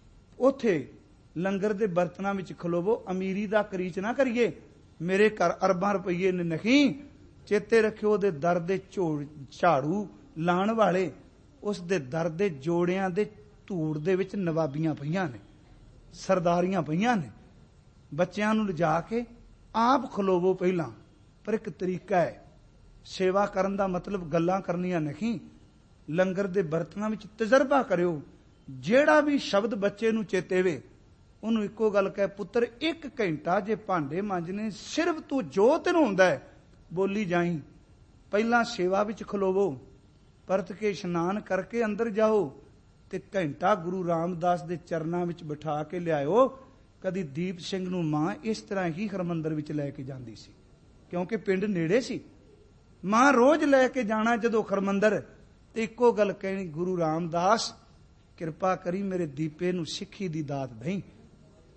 ਉਥੇ ਲੰਗਰ ਦੇ ਬਰਤਨਾਂ ਵਿੱਚ ਖਲੋਵੋ। ਅਮੀਰੀ ਦਾ ਕਰੀਚ ਨਾ ਕਰੀਏ, ਮੇਰੇ ਘਰ ਅਰਬਾਂ ਰੁਪਈਏ ਨੇ ਨਹੀਂ। ਚੇਤੇ ਰੱਖਿਓ, ਉਹਦੇ ਦਰ ਦੇ ਝਾੜੂ ਲਾਣ ਵਾਲੇ, ਉਸ ਦੇ ਦਰ ਦੇ ਜੋੜਿਆਂ ਦੇ ਧੂੜ ਦੇ ਵਿੱਚ ਨਵਾਬੀਆਂ ਪਈਆਂ ਨੇ, ਸਰਦਾਰੀਆਂ ਪਈਆਂ ਨੇ। ਬੱਚਿਆਂ ਨੂੰ ਲਿਜਾ ਕੇ ਆਪ ਖਲੋਵੋ ਪਹਿਲਾਂ, ਪਰ ਇੱਕ ਤਰੀਕਾ ਹੈ। ਸੇਵਾ ਕਰਨ ਦਾ ਮਤਲਬ ਗੱਲਾਂ ਕਰਨੀਆਂ ਨਹੀਂ। ਲੰਗਰ ਦੇ ਬਰਤਨਾਂ ਵਿੱਚ ਤਜਰਬਾ ਕਰਿਓ। ਜਿਹੜਾ ਵੀ ਸ਼ਬਦ ਬੱਚੇ ਨੂੰ ਚੇਤੇ ਵੇ, ਉਹਨੂੰ ਇੱਕੋ ਗੱਲ ਕਹੇ, ਪੁੱਤਰ 1 ਘੰਟਾ ਜੇ ਭਾਂਡੇ ਮਾਂਜਣੇ, ਸਿਰਫ ਤੂੰ ਜੋ ਤੈਨੂੰ ਹੁੰਦਾ ਹੈ ਬੋਲੀ ਜਾਈ। ਪਹਿਲਾਂ ਸੇਵਾ ਵਿੱਚ ਖਲੋਵੋ, ਪਰਤ ਕੇ ਇਸ਼ਨਾਨ ਕਰਕੇ ਅੰਦਰ ਜਾਓ, ਤੇ ਘੰਟਾ ਗੁਰੂ ਰਾਮਦਾਸ ਦੇ ਚਰਨਾਂ ਵਿੱਚ ਬਿਠਾ ਕੇ ਲਿਆਇਓ। ਕਦੀ ਦੀਪ ਸਿੰਘ ਨੂੰ ਮਾਂ ਇਸ ਤਰ੍ਹਾਂ ਹੀ ਹਰਮੰਦਰ ਵਿੱਚ ਲੈ ਕੇ ਜਾਂਦੀ ਸੀ, ਕਿਉਂਕਿ ਪਿੰਡ ਨੇੜੇ ਸੀ। ਮਾਂ ਰੋਜ਼ ਲੈ ਕੇ ਜਾਣਾ ਜਦੋਂ ਹਰਮੰਦਰ, ਤੇ ਇੱਕੋ ਗੱਲ ਕਹਿਣੀ, ਗੁਰੂ ਰਾਮਦਾਸ ਕਿਰਪਾ ਕਰੀ ਮੇਰੇ ਦੀਪੇ ਨੂੰ ਸਿੱਖੀ ਦੀ ਦਾਤ ਦੇਈਂ।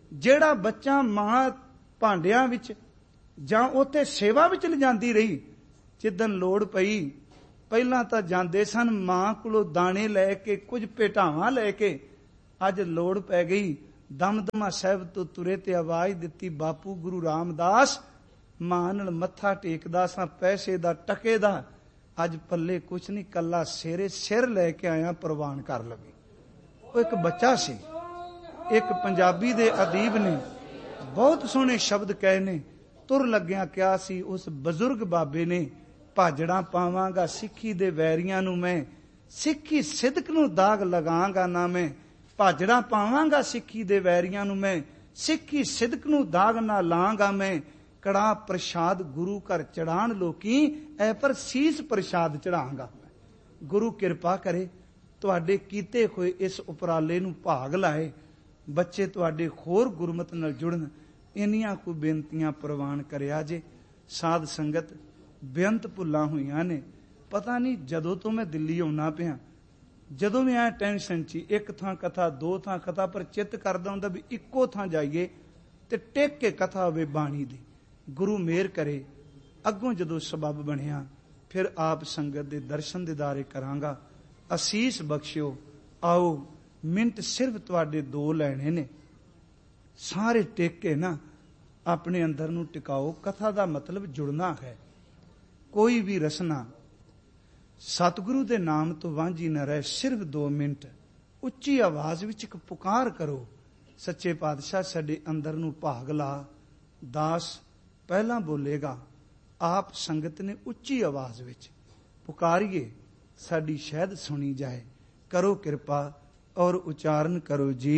ਜਿਹੜਾ ਬੱਚਾ ਮਾਂ ਭਾਂਡਿਆਂ ਵਿੱਚ ਜਾਂ ਉੱਥੇ ਸੇਵਾ ਵਿੱਚ ਲਿਜਾਂਦੀ ਰਹੀ, ਜਿੱਦਣ ਲੋੜ ਪਈ ਪਹਿਲਾਂ ਤਾਂ ਜਾਂਦੇ ਸਨ ਮਾਂ ਕੋਲੋਂ ਦਾਣੇ ਲੈ ਕੇ, ਕੁਝ ਭੇਟਾਵਾਂ ਲੈ ਕੇ। ਅੱਜ ਲੋੜ ਪੈ ਗਈ, ਦਮਦਮਾ ਸਾਹਿਬ ਤੋਂ ਤੁਰੇ ਤੇ ਆਵਾਜ਼ ਦਿੱਤੀ, ਬਾਪੂ ਗੁਰੂ ਰਾਮਦਾਸ, ਮਾਂ ਨਾਲ ਮੱਥਾ ਟੇਕਦਾ ਸਾਂ ਪੈਸੇ ਦਾ ਟਕੇ ਦਾ, ਅੱਜ ਪੱਲੇ ਕੁਛ ਨਹੀਂ, ਕੱਲਾ ਸਿਰ ਲੈ ਕੇ ਆਇਆ, ਪ੍ਰਵਾਨ ਕਰ ਲਵੇ। ਉਹ ਇੱਕ ਬੱਚਾ ਸੀ। ਇੱਕ ਪੰਜਾਬੀ ਦੇ ਅਦੀਬ ਨੇ ਬਹੁਤ ਸੋਹਣੇ ਸ਼ਬਦ ਕਹੇ ਨੇ। ਤੁਰ ਲੱਗਿਆ ਕਿਹਾ ਸੀ ਉਸ ਬਜ਼ੁਰਗ ਬਾਬੇ ਨੇ, ਭਾਜੜਾਂ ਪਾਵਾਂਗਾ ਸਿੱਖੀ ਦੇ ਵੈਰੀਆਂ ਨੂੰ ਮੈਂ, ਸਿੱਖੀ ਸਿਦਕ ਨੂੰ ਦਾਗ ਲਗਾਂਗਾ ਨਾ ਮੈਂ। ਭਾਜੜਾਂ ਪਾਵਾਂਗਾ ਸਿੱਖੀ ਦੇ ਵੈਰੀਆਂ ਨੂੰ ਮੈਂ, ਸਿੱਖੀ ਸਿਦਕ ਨੂੰ ਦਾਗ ਨਾ ਲਾਂਗਾ ਮੈਂ। ਕੜਾ ਪ੍ਰਸ਼ਾਦ ਗੁਰੂ ਘਰ ਚੜਾਣ ਲੋਕੀ, ਐ ਪਰ ਸੀਸ ਪ੍ਰਸ਼ਾਦ ਚੜਾਂਗਾ। ਗੁਰੂ ਕਿਰਪਾ ਕਰੇ ਤੁਹਾਡੇ ਕੀਤੇ ਹੋਏ ਇਸ ਉਪਰਾਲੇ ਨੂੰ ਭਾਗ ਲਾਏ, ਬੱਚੇ ਤੁਹਾਡੇ ਹੋਰ ਗੁਰਮਤ ਨਾਲ ਜੁੜਨ। ਇੰਨੀਆਂ ਕੁ ਬੇਨਤੀਆਂ ਪ੍ਰਵਾਨ ਕਰਿਆ ਜੇ। ਸਾਧ ਸੰਗਤ ਬੇਅੰਤ ਭੁੱਲਾਂ ਹੋਈਆਂ ਨੇ। ਪਤਾ ਨਹੀਂ ਜਦੋਂ ਤੋਂ ਮੈਂ ਦਿੱਲੀ ਆਉਣਾ ਪਿਆ, ਜਦੋਂ ਵੀ ਆਇਆ ਟੈਨਸ਼ਨ 'ਚ, ਇੱਕ ਥਾਂ ਕਥਾ, ਦੋ ਥਾਂ ਕਥਾ, ਪਰ ਚਿੱਤ ਕਰਦਾ ਹੁੰਦਾ ਵੀ ਇੱਕੋ ਥਾਂ ਜਾਈਏ ਤੇ ਟਿਕ ਕੇ ਕਥਾ ਹੋਵੇ ਬਾਣੀ ਦੀ। ਗੁਰੂ ਮਿਹਰ ਕਰੇ ਅੱਗੋਂ ਜਦੋਂ ਸਬੱਬ ਬਣਿਆ ਫਿਰ ਆਪ ਸੰਗਤ ਦੇ ਦਰਸ਼ਨ ਦਿਦਾਰੇ ਕਰਾਂਗਾ। ਅਸੀਸ ਬਖਸ਼ਿਓ। ਆਓ ਮਿੰਟ ਸਿਰਫ ਤੁਹਾਡੇ ਦੋ ਲੈਣੇ ਨੇ, ਸਾਰੇ ਟਿਕ ਕੇ ਨਾ ਆਪਣੇ ਅੰਦਰ ਨੂੰ ਟਿਕਾਓ। ਕਥਾ ਦਾ ਮਤਲਬ ਜੁੜਨਾ ਹੈ। ਕੋਈ ਵੀ ਰਸਨਾ ਸਤਿਗੁਰੂ ਦੇ ਨਾਮ ਤੋਂ ਵਾਂਝੀ ਨਾ ਰਹੇ। ਸਿਰਫ 2 ਮਿੰਟ ਉੱਚੀ ਆਵਾਜ਼ ਵਿੱਚ ਇੱਕ ਪੁਕਾਰ ਕਰੋ, ਸੱਚੇ ਪਾਤਸ਼ਾਹ ਸਾਡੇ ਅੰਦਰ ਨੂੰ ਭਾਗ ਲਾ। ਦਾਸ ਪਹਿਲਾਂ ਬੋਲੇਗਾ, ਆਪ ਸੰਗਤ ਨੇ ਉੱਚੀ ਆਵਾਜ਼ ਵਿੱਚ ਪੁਕਾਰੀਏ, ਸਾਡੀ ਸ਼ਹਿਦ ਸੁਣੀ ਜਾਏ। ਕਰੋ ਕਿਰਪਾ ਔਰ ਉਚਾਰਨ ਕਰੋ ਜੀ।